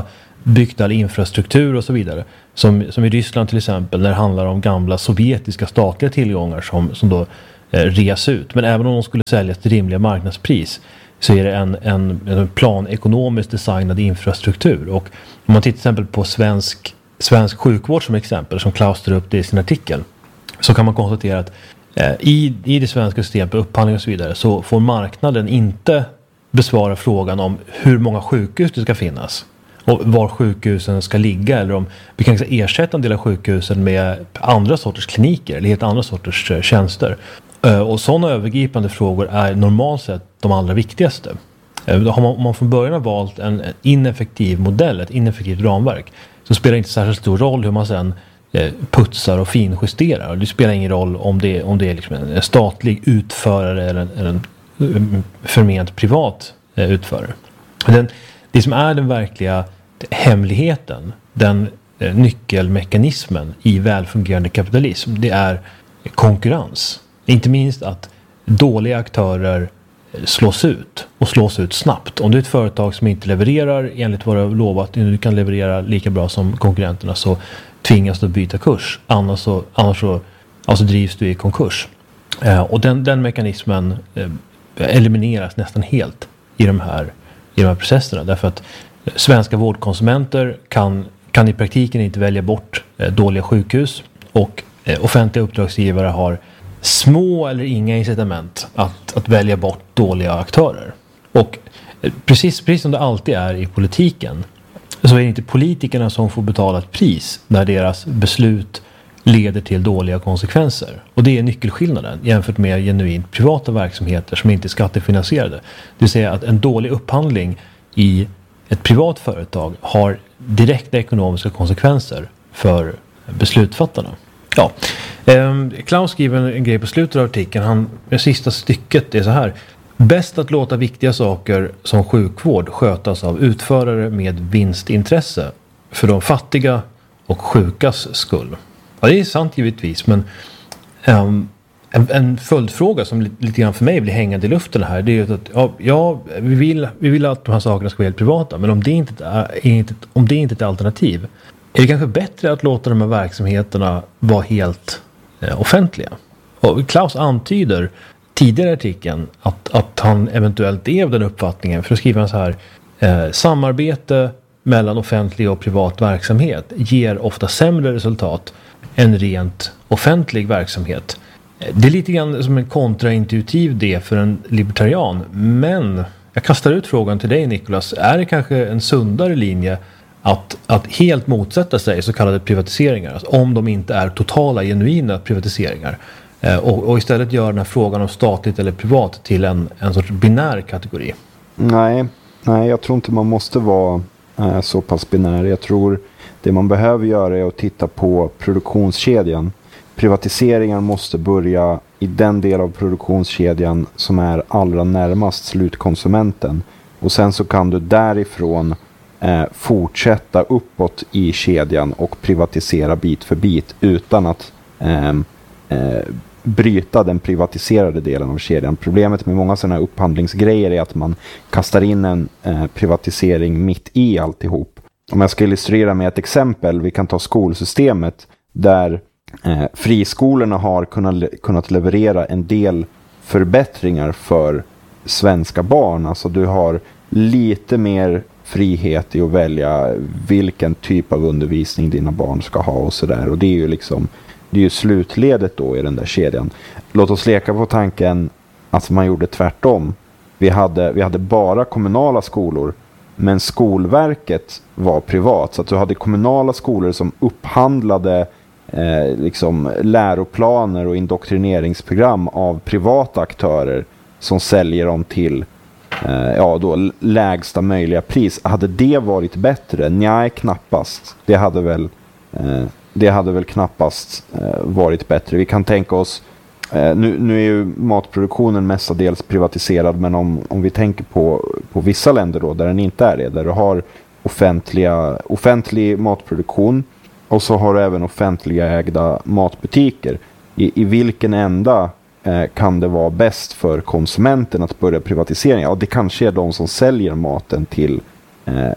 byggt all infrastruktur och så vidare. Som, som i Ryssland till exempel, när det handlar om gamla sovjetiska statliga tillgångar som, som då eh, res ut. Men även om de skulle säljas till rimliga marknadspris så är det en, en, en planekonomiskt designad infrastruktur. Och om man tittar till exempel på svensk, svensk sjukvård som exempel, som Klaus tar upp det i sin artikel, så kan man konstatera att eh, i, i det svenska systemet, upphandling och så vidare, så får marknaden inte besvara frågan om hur många sjukhus det ska finnas och var sjukhusen ska ligga, eller om vi kan ersätta en del av sjukhusen med andra sorters kliniker eller helt andra sorters uh, tjänster. Uh, och sådana övergripande frågor är normalt sett de allra viktigaste. Uh, har man, om man från början har valt en, en ineffektiv modell, ett ineffektivt ramverk, så spelar det inte särskilt stor roll hur man sen uh, putsar och finjusterar. Det spelar ingen roll om det, om det är liksom en statlig utförare eller en, eller en um, förment privat uh, utförare. Den, det som är den verkliga hemligheten, den eh, nyckelmekanismen i välfungerande kapitalism, det är konkurrens. Inte minst att dåliga aktörer slås ut och slås ut snabbt. Om du är ett företag som inte levererar enligt vad du har lovat, du kan leverera lika bra som konkurrenterna, så tvingas du byta kurs. Annars så, annars så alltså drivs du i konkurs. Eh, och den, den mekanismen eh, elimineras nästan helt i de här i de här processerna, därför att svenska vårdkonsumenter kan, kan i praktiken inte välja bort eh, dåliga sjukhus, och eh, offentliga uppdragsgivare har små eller inga incitament att, att välja bort dåliga aktörer. Och eh, precis, precis som det alltid är i politiken, så är det inte politikerna som får betala ett pris när deras beslut leder till dåliga konsekvenser. Och det är nyckelskillnaden jämfört med genuint privata verksamheter som inte är skattefinansierade. Det vill säga att en dålig upphandling i ett privat företag har direkta ekonomiska konsekvenser för beslutsfattarna. Ja. Eh, Klaus skriver en, en grej på slutet av artikeln. Han, det sista stycket är så här: bäst att låta viktiga saker som sjukvård skötas av utförare med vinstintresse för de fattiga och sjukas skull. Ja, det är sant givetvis, men um, en, en följdfråga som lite, lite grann för mig blir hängande i luften här, det är ju att ja, ja vi, vill, vi vill att de här sakerna ska vara helt privata, men om det inte är, inte, om det inte är ett alternativ, är det kanske bättre att låta de här verksamheterna vara helt eh, offentliga? Och Klaus antyder tidigare i artikeln att, att han eventuellt är av den uppfattningen, för att skriva så här: eh, samarbete mellan offentlig och privat verksamhet ger ofta sämre resultat än rent offentlig verksamhet. Det är lite grann som en kontraintuitiv idé för en libertarian, men jag kastar ut frågan till dig, Nicholas. Är det kanske en sundare linje att, att helt motsätta sig så kallade privatiseringar, alltså om de inte är totala, genuina privatiseringar, och, och istället göra den här frågan om statligt eller privat till en, en sorts binär kategori? Nej, nej, jag tror inte man måste vara äh, så pass binär. Jag tror det man behöver göra är att titta på produktionskedjan. Privatiseringar måste börja i den del av produktionskedjan som är allra närmast slutkonsumenten. Och sen så kan du därifrån eh, fortsätta uppåt i kedjan och privatisera bit för bit utan att eh, eh, bryta den privatiserade delen av kedjan. Problemet med många sådana här upphandlingsgrejer är att man kastar in en eh, privatisering mitt i alltihop. Om jag ska illustrera med ett exempel, vi kan ta skolsystemet där eh, friskolorna har kunnat, kunnat leverera en del förbättringar för svenska barn. Alltså du har lite mer frihet i att välja vilken typ av undervisning dina barn ska ha och sådär. Och det är ju liksom, det är ju slutledet då i den där kedjan. Låt oss leka på tanken att man gjorde tvärtom. Vi hade, vi hade bara kommunala skolor, men Skolverket var privat. Så att du hade kommunala skolor som upphandlade eh, liksom läroplaner och indoktrineringsprogram av privata aktörer som säljer dem till eh, ja, då, lägsta möjliga pris. Hade det varit bättre? Nej, knappast. Det hade väl, eh, det hade väl knappast eh, varit bättre. Vi kan tänka oss, eh, nu, nu är ju matproduktionen mestadels privatiserad, men om, om vi tänker på, på vissa länder då, där den inte är det, där du har offentliga, offentlig matproduktion och så har du även offentliga ägda matbutiker. I, i vilken enda eh, kan det vara bäst för konsumenten att börja privatisera? Ja, det kanske är de som säljer maten till, eh,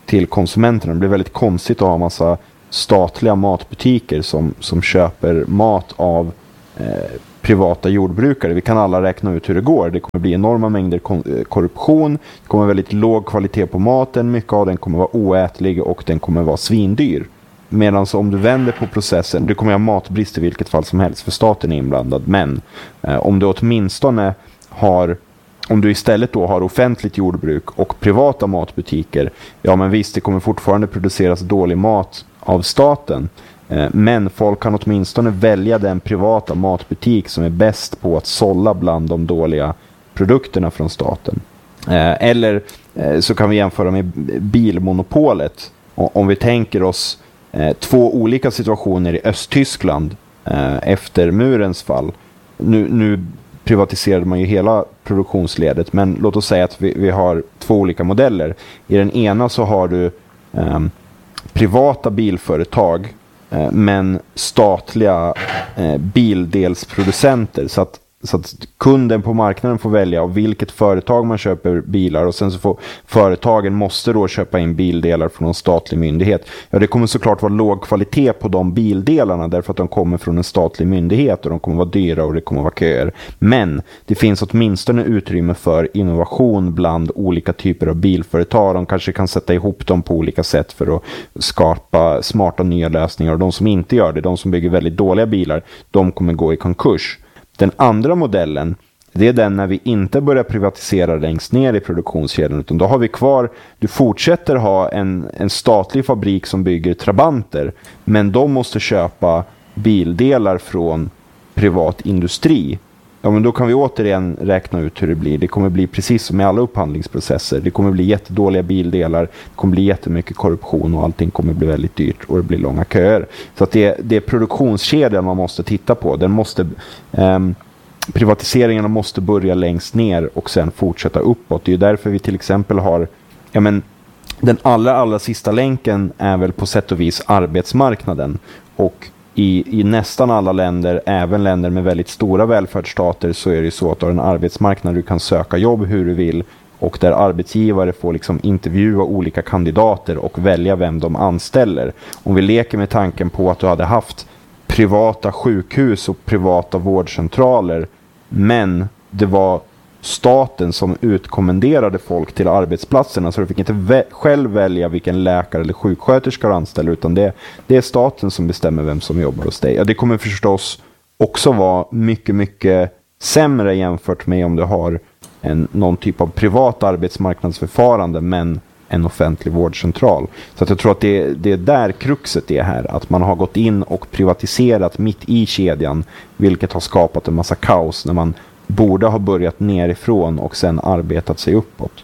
till konsumenterna. Det blir väldigt konstigt att ha en massa statliga matbutiker som, som köper mat av eh, privata jordbrukare. Vi kan alla räkna ut hur det går. Det kommer bli enorma mängder korruption. Det kommer väldigt låg kvalitet på maten. Mycket av den kommer vara oätlig och den kommer vara svindyr. Medan om du vänder på processen, du kommer ha matbrist i vilket fall som helst för staten är inblandad. Men eh, om du åtminstone har, om du istället då har offentligt jordbruk och privata matbutiker, ja men visst, det kommer fortfarande produceras dålig mat av staten. Eh, men folk kan åtminstone välja den privata matbutik som är bäst på att sålla bland de dåliga produkterna från staten. Eh, eller eh, så kan vi jämföra med bilmonopolet. Och, om vi tänker oss Eh, två olika situationer i Östtyskland eh, efter murens fall. Nu, nu privatiserade man ju hela produktionsledet, men låt oss säga att vi, vi har två olika modeller. I den ena så har du eh, privata bilföretag eh, men statliga eh, bildelsproducenter, så att Så att kunden på marknaden får välja av vilket företag man köper bilar, och sen så får företagen måste då köpa in bildelar från en statlig myndighet. Ja, det kommer såklart vara låg kvalitet på de bildelarna därför att de kommer från en statlig myndighet och de kommer vara dyra och det kommer vara köer. Men det finns åtminstone utrymme för innovation bland olika typer av bilföretag. De kanske kan sätta ihop dem på olika sätt för att skapa smarta nya lösningar, och de som inte gör det, de som bygger väldigt dåliga bilar, de kommer gå i konkurs. Den andra modellen, det är den när vi inte börjar privatisera längst ner i produktionskedjan, utan då har vi kvar, du fortsätter ha en, en statlig fabrik som bygger trabanter, men de måste köpa bildelar från privat industri. Ja, men då kan vi återigen räkna ut hur det blir. Det kommer bli precis som med alla upphandlingsprocesser. Det kommer bli jättedåliga bildelar, det kommer bli jättemycket korruption och allting kommer bli väldigt dyrt och det blir långa köer. Så att det, det är produktionskedjan man måste titta på. Den måste, eh, privatiseringarna måste börja längst ner och sen fortsätta uppåt. Det är därför vi till exempel har, ja men, den allra, allra sista länken är väl på sätt och vis arbetsmarknaden. Och I, I nästan alla länder, även länder med väldigt stora välfärdsstater, så är det ju så att du har en arbetsmarknad där du kan söka jobb hur du vill, och där arbetsgivare får liksom intervjua olika kandidater och välja vem de anställer. Om vi leker med tanken på att du hade haft privata sjukhus och privata vårdcentraler, men det var staten som utkommenderade folk till arbetsplatserna, så du fick inte vä- själv välja vilken läkare eller sjuksköterska du anställer, utan det, det är staten som bestämmer vem som jobbar hos dig. Ja, det kommer förstås också vara mycket, mycket sämre jämfört med om du har en, någon typ av privat arbetsmarknadsförfarande men en offentlig vårdcentral. Så att jag tror att det, det är där kruxet är här, att man har gått in och privatiserat mitt i kedjan, vilket har skapat en massa kaos när man borde ha börjat nerifrån och sen arbetat sig uppåt.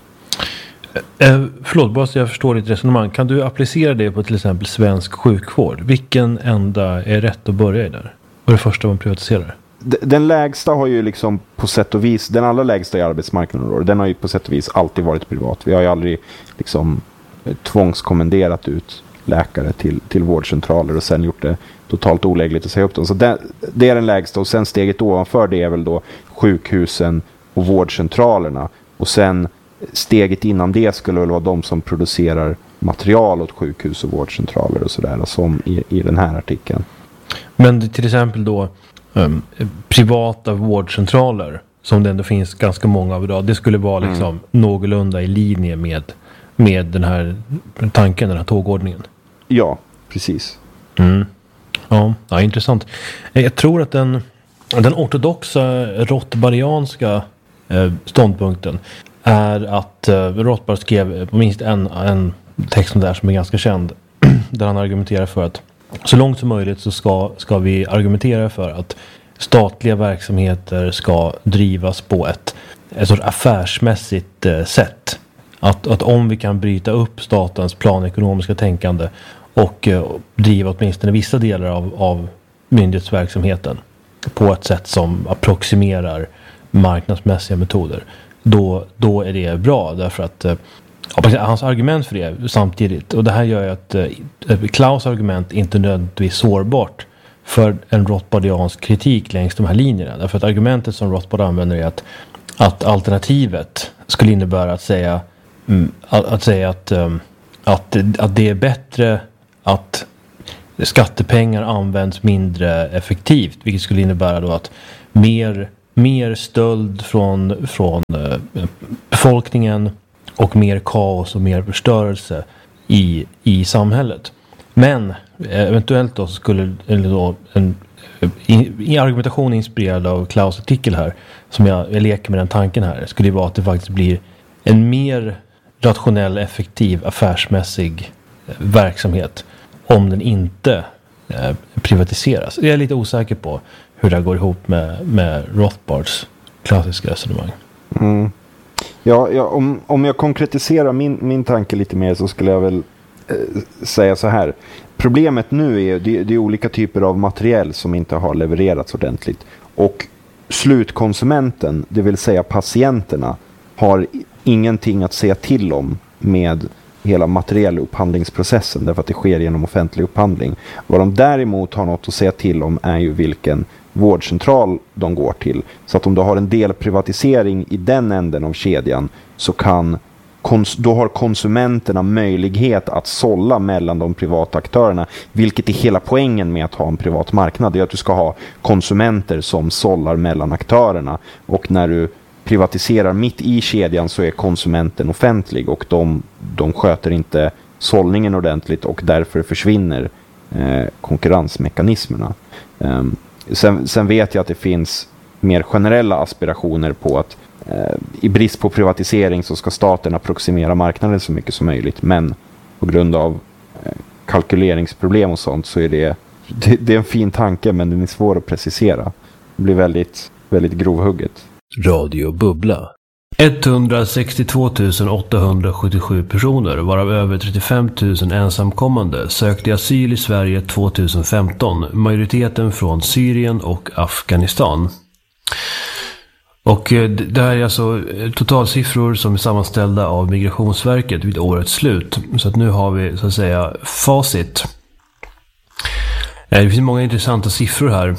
Eh, förlåt, bara så jag förstår ditt resonemang. Kan du applicera det på till exempel svensk sjukvård? Vilken enda är rätt att börja i där? Vad är det första man privatiserar? D- den lägsta har ju liksom på sätt och vis, den allra lägsta i arbetsmarknaden då, den har ju på sätt och vis alltid varit privat. Vi har ju aldrig liksom tvångskommenderat ut läkare till, till vårdcentraler och sen gjort det totalt olägligt att säga upp dem. Så det, det är den lägsta, och sen steget ovanför det är väl då sjukhusen och vårdcentralerna, och sen steget innan det skulle väl vara de som producerar material åt sjukhus och vårdcentraler och sådär, som i, i den här artikeln. Men till exempel då um, privata vårdcentraler, som det ändå finns ganska många av idag, det skulle vara liksom mm. någorlunda i linje med, med den här tanken, den här tågordningen. Ja, precis. Mm. Ja, ja, intressant. Jag tror att den, den ortodoxa rothbarianska eh, ståndpunkten är att eh, Rothbard skrev på minst en, en text där som är ganska känd, där han argumenterar för att så långt som möjligt så ska, ska vi argumentera för att statliga verksamheter ska drivas på ett, ett sorts affärsmässigt eh, sätt. Att, att om vi kan bryta upp statens planekonomiska tänkande och eh, driva åtminstone vissa delar av, av myndighetsverksamheten på ett sätt som approximerar marknadsmässiga metoder, då, då är det bra, därför att eh, hans argument för det samtidigt, och det här gör ju att eh, Klaus argument inte nödvändigtvis sårbart för en rothbardiansk kritik längs de här linjerna, därför att argumentet som Rothbard använder är att, att alternativet skulle innebära att säga mm, att, att säga att um, att, att det är bättre att skattepengar används mindre effektivt, vilket skulle innebära då att mer, mer stöld från, från eh, befolkningen och mer kaos och mer förstörelse i, i samhället. Men eh, eventuellt då skulle eller då en i, i argumentation inspirerad av Klaus artikel här, som jag, jag leker med den tanken här, skulle det vara att det faktiskt blir en mer rationell, effektiv, affärsmässig eh, verksamhet om den inte eh, privatiseras. Jag är lite osäker på hur det går ihop med, med Rothbards klassiska resonemang. Mm. Ja, ja, om, om jag konkretiserar min, min tanke lite mer så skulle jag väl eh, säga så här. Problemet nu är det, det är olika typer av materiell som inte har levererats ordentligt. Och slutkonsumenten, det vill säga patienterna, har ingenting att säga till om med hela materiell upphandlingsprocessen, därför att det sker genom offentlig upphandling. Vad de däremot har något att säga till om är ju vilken vårdcentral de går till. Så att om du har en del privatisering i den änden av kedjan, så kan kons- då har konsumenterna möjlighet att sålla mellan de privata aktörerna, vilket är hela poängen med att ha en privat marknad. Det är att du ska ha konsumenter som sållar mellan aktörerna, och när du privatiserar mitt i kedjan så är konsumenten offentlig, och de, de sköter inte sållningen ordentligt, och därför försvinner eh, konkurrensmekanismerna. Um, sen, sen vet jag att det finns mer generella aspirationer på att eh, i brist på privatisering så ska staten approximera marknaden så mycket som möjligt, men på grund av eh, kalkyleringsproblem och sånt så är det, det, det är en fin tanke, men den är svår att precisera. Det blir väldigt, väldigt grovhugget. Radio Bubbla. etthundrasextiotvå tusen åttahundrasjuttiosju personer, varav över trettiofem tusen ensamkommande, sökte asyl i Sverige tjugohundrafemton, majoriteten från Syrien och Afghanistan. Och det här är alltså totalsiffror som är sammanställda av Migrationsverket vid årets slut. Så att nu har vi så att säga facit. Det finns många intressanta siffror här.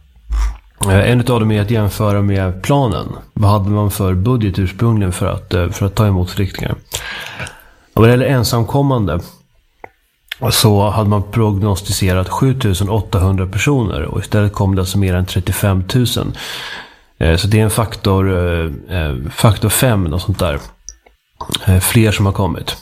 En av dem är att jämföra med planen. Vad hade man för budget ursprungligen för att, för att ta emot flyktingar? Och vad det gäller ensamkommande så hade man prognostiserat sju tusen åttahundra personer, och istället kom det alltså mer än trettiofem tusen. Så det är en faktor, faktor fem och sånt där. Fler som har kommit.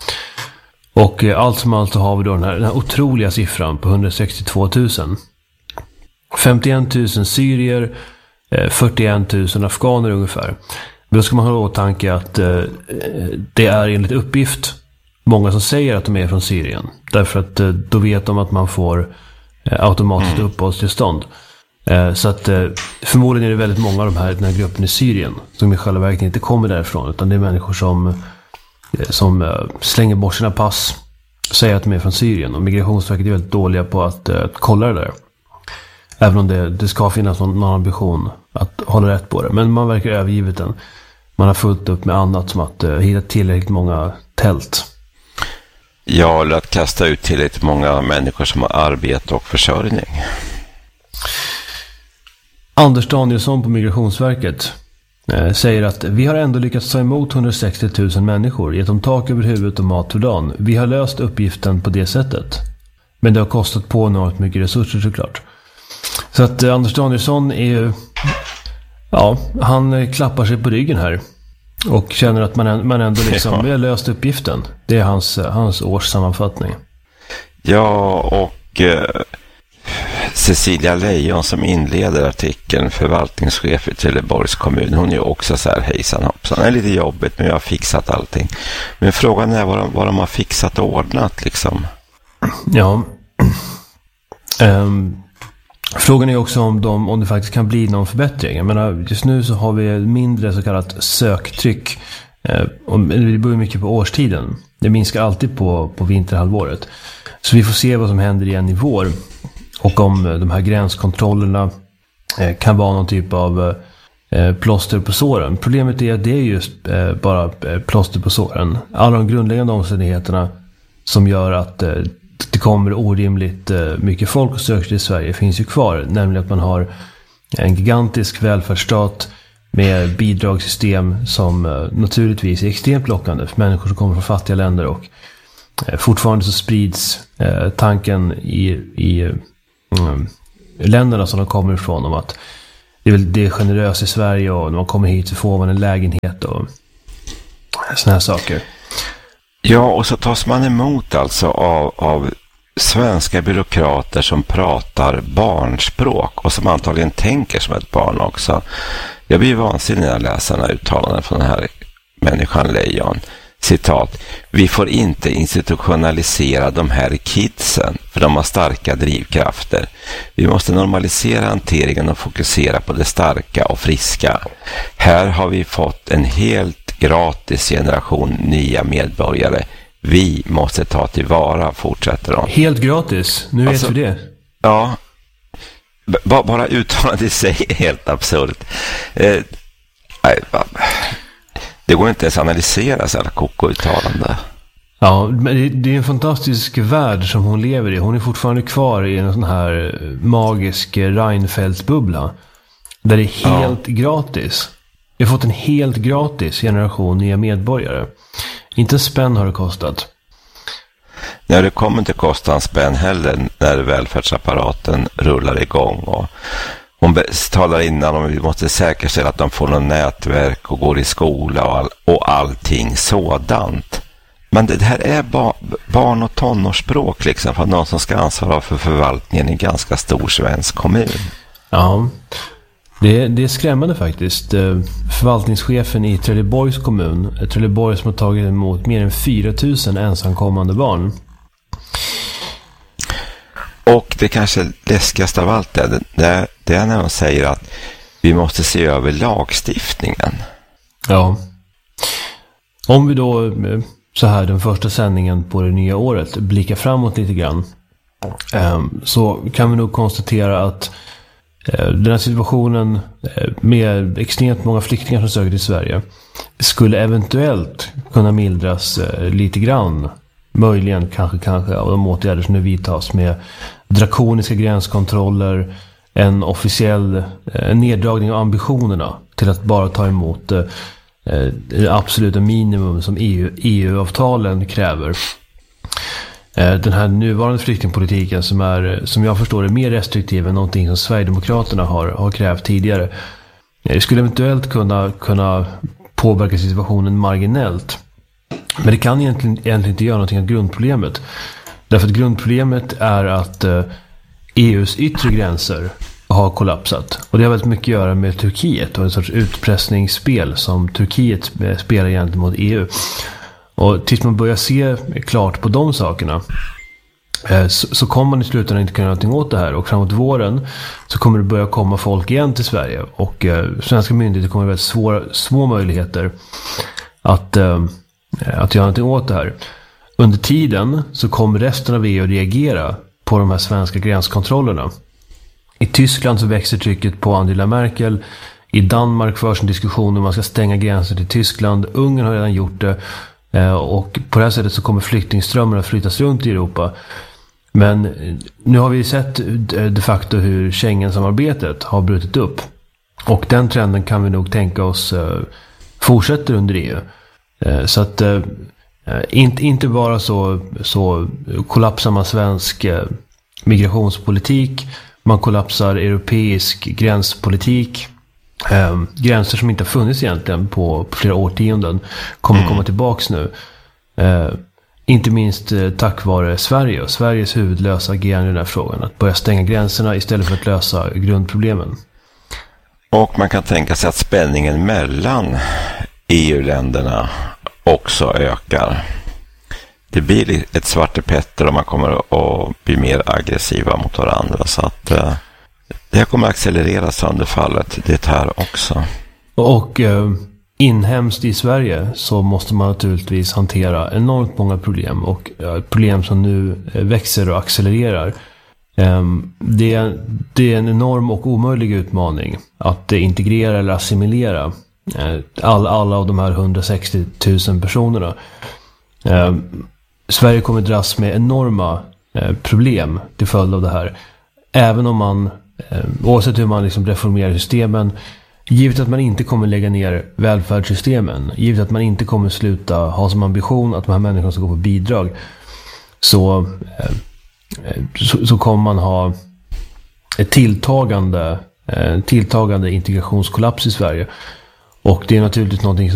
Och allt som allt så har vi då den här, den här otroliga siffran på hundrasextiotvå tusen. femtioen tusen syrier, fyrtioen tusen afghaner ungefär. Då ska man ha åtanke att eh, det är enligt uppgift många som säger att de är från Syrien. Därför att eh, då vet de att man får eh, automatiskt mm. uppehållstillstånd. Eh, så att eh, förmodligen är det väldigt många av de här, den här gruppen i Syrien som i själva verket inte kommer därifrån, utan det är människor som, eh, som eh, slänger bort sina pass och säger att de är från Syrien. Och Migrationsverket är väldigt dåliga på att, eh, att kolla det där. Även om det, det ska finnas någon, någon ambition att hålla rätt på det. Men man verkar övergivet den. Man har fullt upp med annat, som att uh, hitta tillräckligt många tält. Ja, eller att kasta ut tillräckligt många människor som har arbete och försörjning. Anders Danielsson på Migrationsverket eh, säger att vi har ändå lyckats ta emot hundrasextio tusen människor, gett dem tak över huvudet och mat för dagen. Vi har löst uppgiften på det sättet. Men det har kostat på enormt mycket resurser såklart. Så att eh, Anders Danielsson är ju, ja, han eh, klappar sig på ryggen här och känner att man, man ändå liksom, ja. vi har löst uppgiften. Det är hans, hans årssammanfattning. Ja, och eh, Cecilia Lejon som inleder artikeln, förvaltningschef i Trelleborgs kommun, hon är ju också så här hejsan hoppsan. Det är lite jobbigt, men jag har fixat allting. Men frågan är vad de, vad de har fixat och ordnat liksom. Ja. Um. Frågan är också om, de, om det faktiskt kan bli någon förbättring. Jag menar, just nu så har vi mindre så kallat söktryck. Eh, och det beror mycket på årstiden. Det minskar alltid på, på vinterhalvåret. Så vi får se vad som händer igen i vår. Och om de här gränskontrollerna eh, kan vara någon typ av eh, plåster på såren. Problemet är att det är just eh, bara eh, plåster på såren. Alla de grundläggande omständigheterna som gör att eh, det kommer orimligt mycket folk och söker till Sverige finns ju kvar. Nämligen att man har en gigantisk välfärdsstat med bidragssystem som naturligtvis är extremt lockande för människor som kommer från fattiga länder och eh, fortfarande så sprids eh, tanken i, i mm, länderna som de kommer ifrån om att det är, väl, det är generöst i Sverige och när man kommer hit så får man en lägenhet och såna här saker. Ja, och så tas man emot alltså av, av svenska byråkrater som pratar barnspråk och som antagligen tänker som ett barn också. Jag blir vansinnig när jag läser den här uttalanden från den här människan Lejon. Citat: vi får inte institutionalisera de här kidsen för de har starka drivkrafter. Vi måste normalisera hanteringen och fokusera på det starka och friska. Här har vi fått en helt gratis generation nya medborgare. Vi måste ta tillvara, fortsätter de. Helt gratis, nu alltså, vet vi det. Ja, b- bara uttalandet i sig är helt absurt. Eh, det går inte ens att analysera så här koko-uttalande. Ja, men det är en fantastisk värld som hon lever i. Hon är fortfarande kvar i en sån här magisk Reinfeldt-bubbla. Där det är helt ja. gratis. Vi har fått en helt gratis generation nya medborgare. Inte en spänn har det kostat. Nej, det kommer inte kosta en spänn heller när välfärdsapparaten rullar igång. Och hon talar innan om att vi måste säkerställa att de får någon nätverk och går i skola och, all, och allting sådant. Men det här är ba, barn- och tonårsspråk liksom, för någon som ska ansvara för förvaltningen i en ganska stor svensk kommun. Ja, det, det är skrämmande faktiskt. Förvaltningschefen i Trelleborgs kommun, Trelleborg som har tagit emot mer än fyra tusen ensamkommande barn. Och det kanske läskigaste av allt är, det, det är när de säger att vi måste se över lagstiftningen. Ja. Om vi då så här den första sändningen på det nya året blickar framåt lite grann, så kan vi nog konstatera att den här situationen med extremt många flyktingar som söker till Sverige skulle eventuellt kunna mildras lite grann. Möjligen kanske, kanske av de åtgärder som nu vidtas med drakoniska gränskontroller, en officiell en neddragning av ambitionerna till att bara ta emot eh, det absoluta minimum som E U, E U-avtalen kräver. Eh, den här nuvarande flyktingpolitiken som, är, som jag förstår är mer restriktiv än någonting som Sverigedemokraterna har, har krävt tidigare. Eh, det skulle eventuellt kunna, kunna påverka situationen marginellt. Men det kan egentligen, egentligen inte göra någonting av grundproblemet. Därför att grundproblemet är att eh, E U:s yttre gränser har kollapsat. Och det har väldigt mycket att göra med Turkiet och en sorts utpressningsspel som Turkiet spelar gentemot E U. Och tills man börjar se klart på de sakerna eh, så, så kommer man i slutändan inte kunna göra någonting åt det här. Och framåt våren så kommer det börja komma folk igen till Sverige. Och eh, svenska myndigheter kommer att ha väldigt svåra, små möjligheter att... Eh, att göra någonting åt det här. Under tiden så kommer resten av E U att reagera på de här svenska gränskontrollerna. I Tyskland så växer trycket på Angela Merkel. I Danmark förs en diskussion om man ska stänga gränser till Tyskland. Ungern har redan gjort det. Och på det här sättet så kommer flyktingströmmar att flyttas runt i Europa. Men nu har vi sett de facto hur Schengen-samarbetet har brutit upp. Och den trenden kan vi nog tänka oss fortsätter under E U. Så att eh, inte, inte bara så, så kollapsar man svensk eh, migrationspolitik, man kollapsar europeisk gränspolitik. Eh, gränser som inte har funnits egentligen på, på flera årtionden kommer mm. komma tillbaks nu. Eh, inte minst eh, tack vare Sverige och Sveriges huvudlösa agerande i den här frågan. Att börja stänga gränserna istället för att lösa grundproblemen. Och man kan tänka sig att spänningen mellan E U-länderna också ökar. Det blir ett svartepetter och man kommer att bli mer aggressiva mot varandra. Så att eh, det kommer att accelerera sönderfallet det här också. Och eh, inhemskt i Sverige så måste man naturligtvis hantera enormt många problem. Och eh, problem som nu eh, växer och accelererar. Eh, det, är, det är en enorm och omöjlig utmaning att eh, integrera eller assimilera All, alla av de här hundrasextio tusen personerna. Eh, Sverige kommer dras med enorma eh, problem till följd av det här. Även om man, eh, oavsett hur man liksom reformerar systemen, givet att man inte kommer lägga ner välfärdssystemen, givet att man inte kommer sluta ha som ambition att de här människorna ska gå på bidrag, så, så, så kommer man ha ett tilltagande, tilltagande integrationskollaps i Sverige. Och det är naturligtvis någonting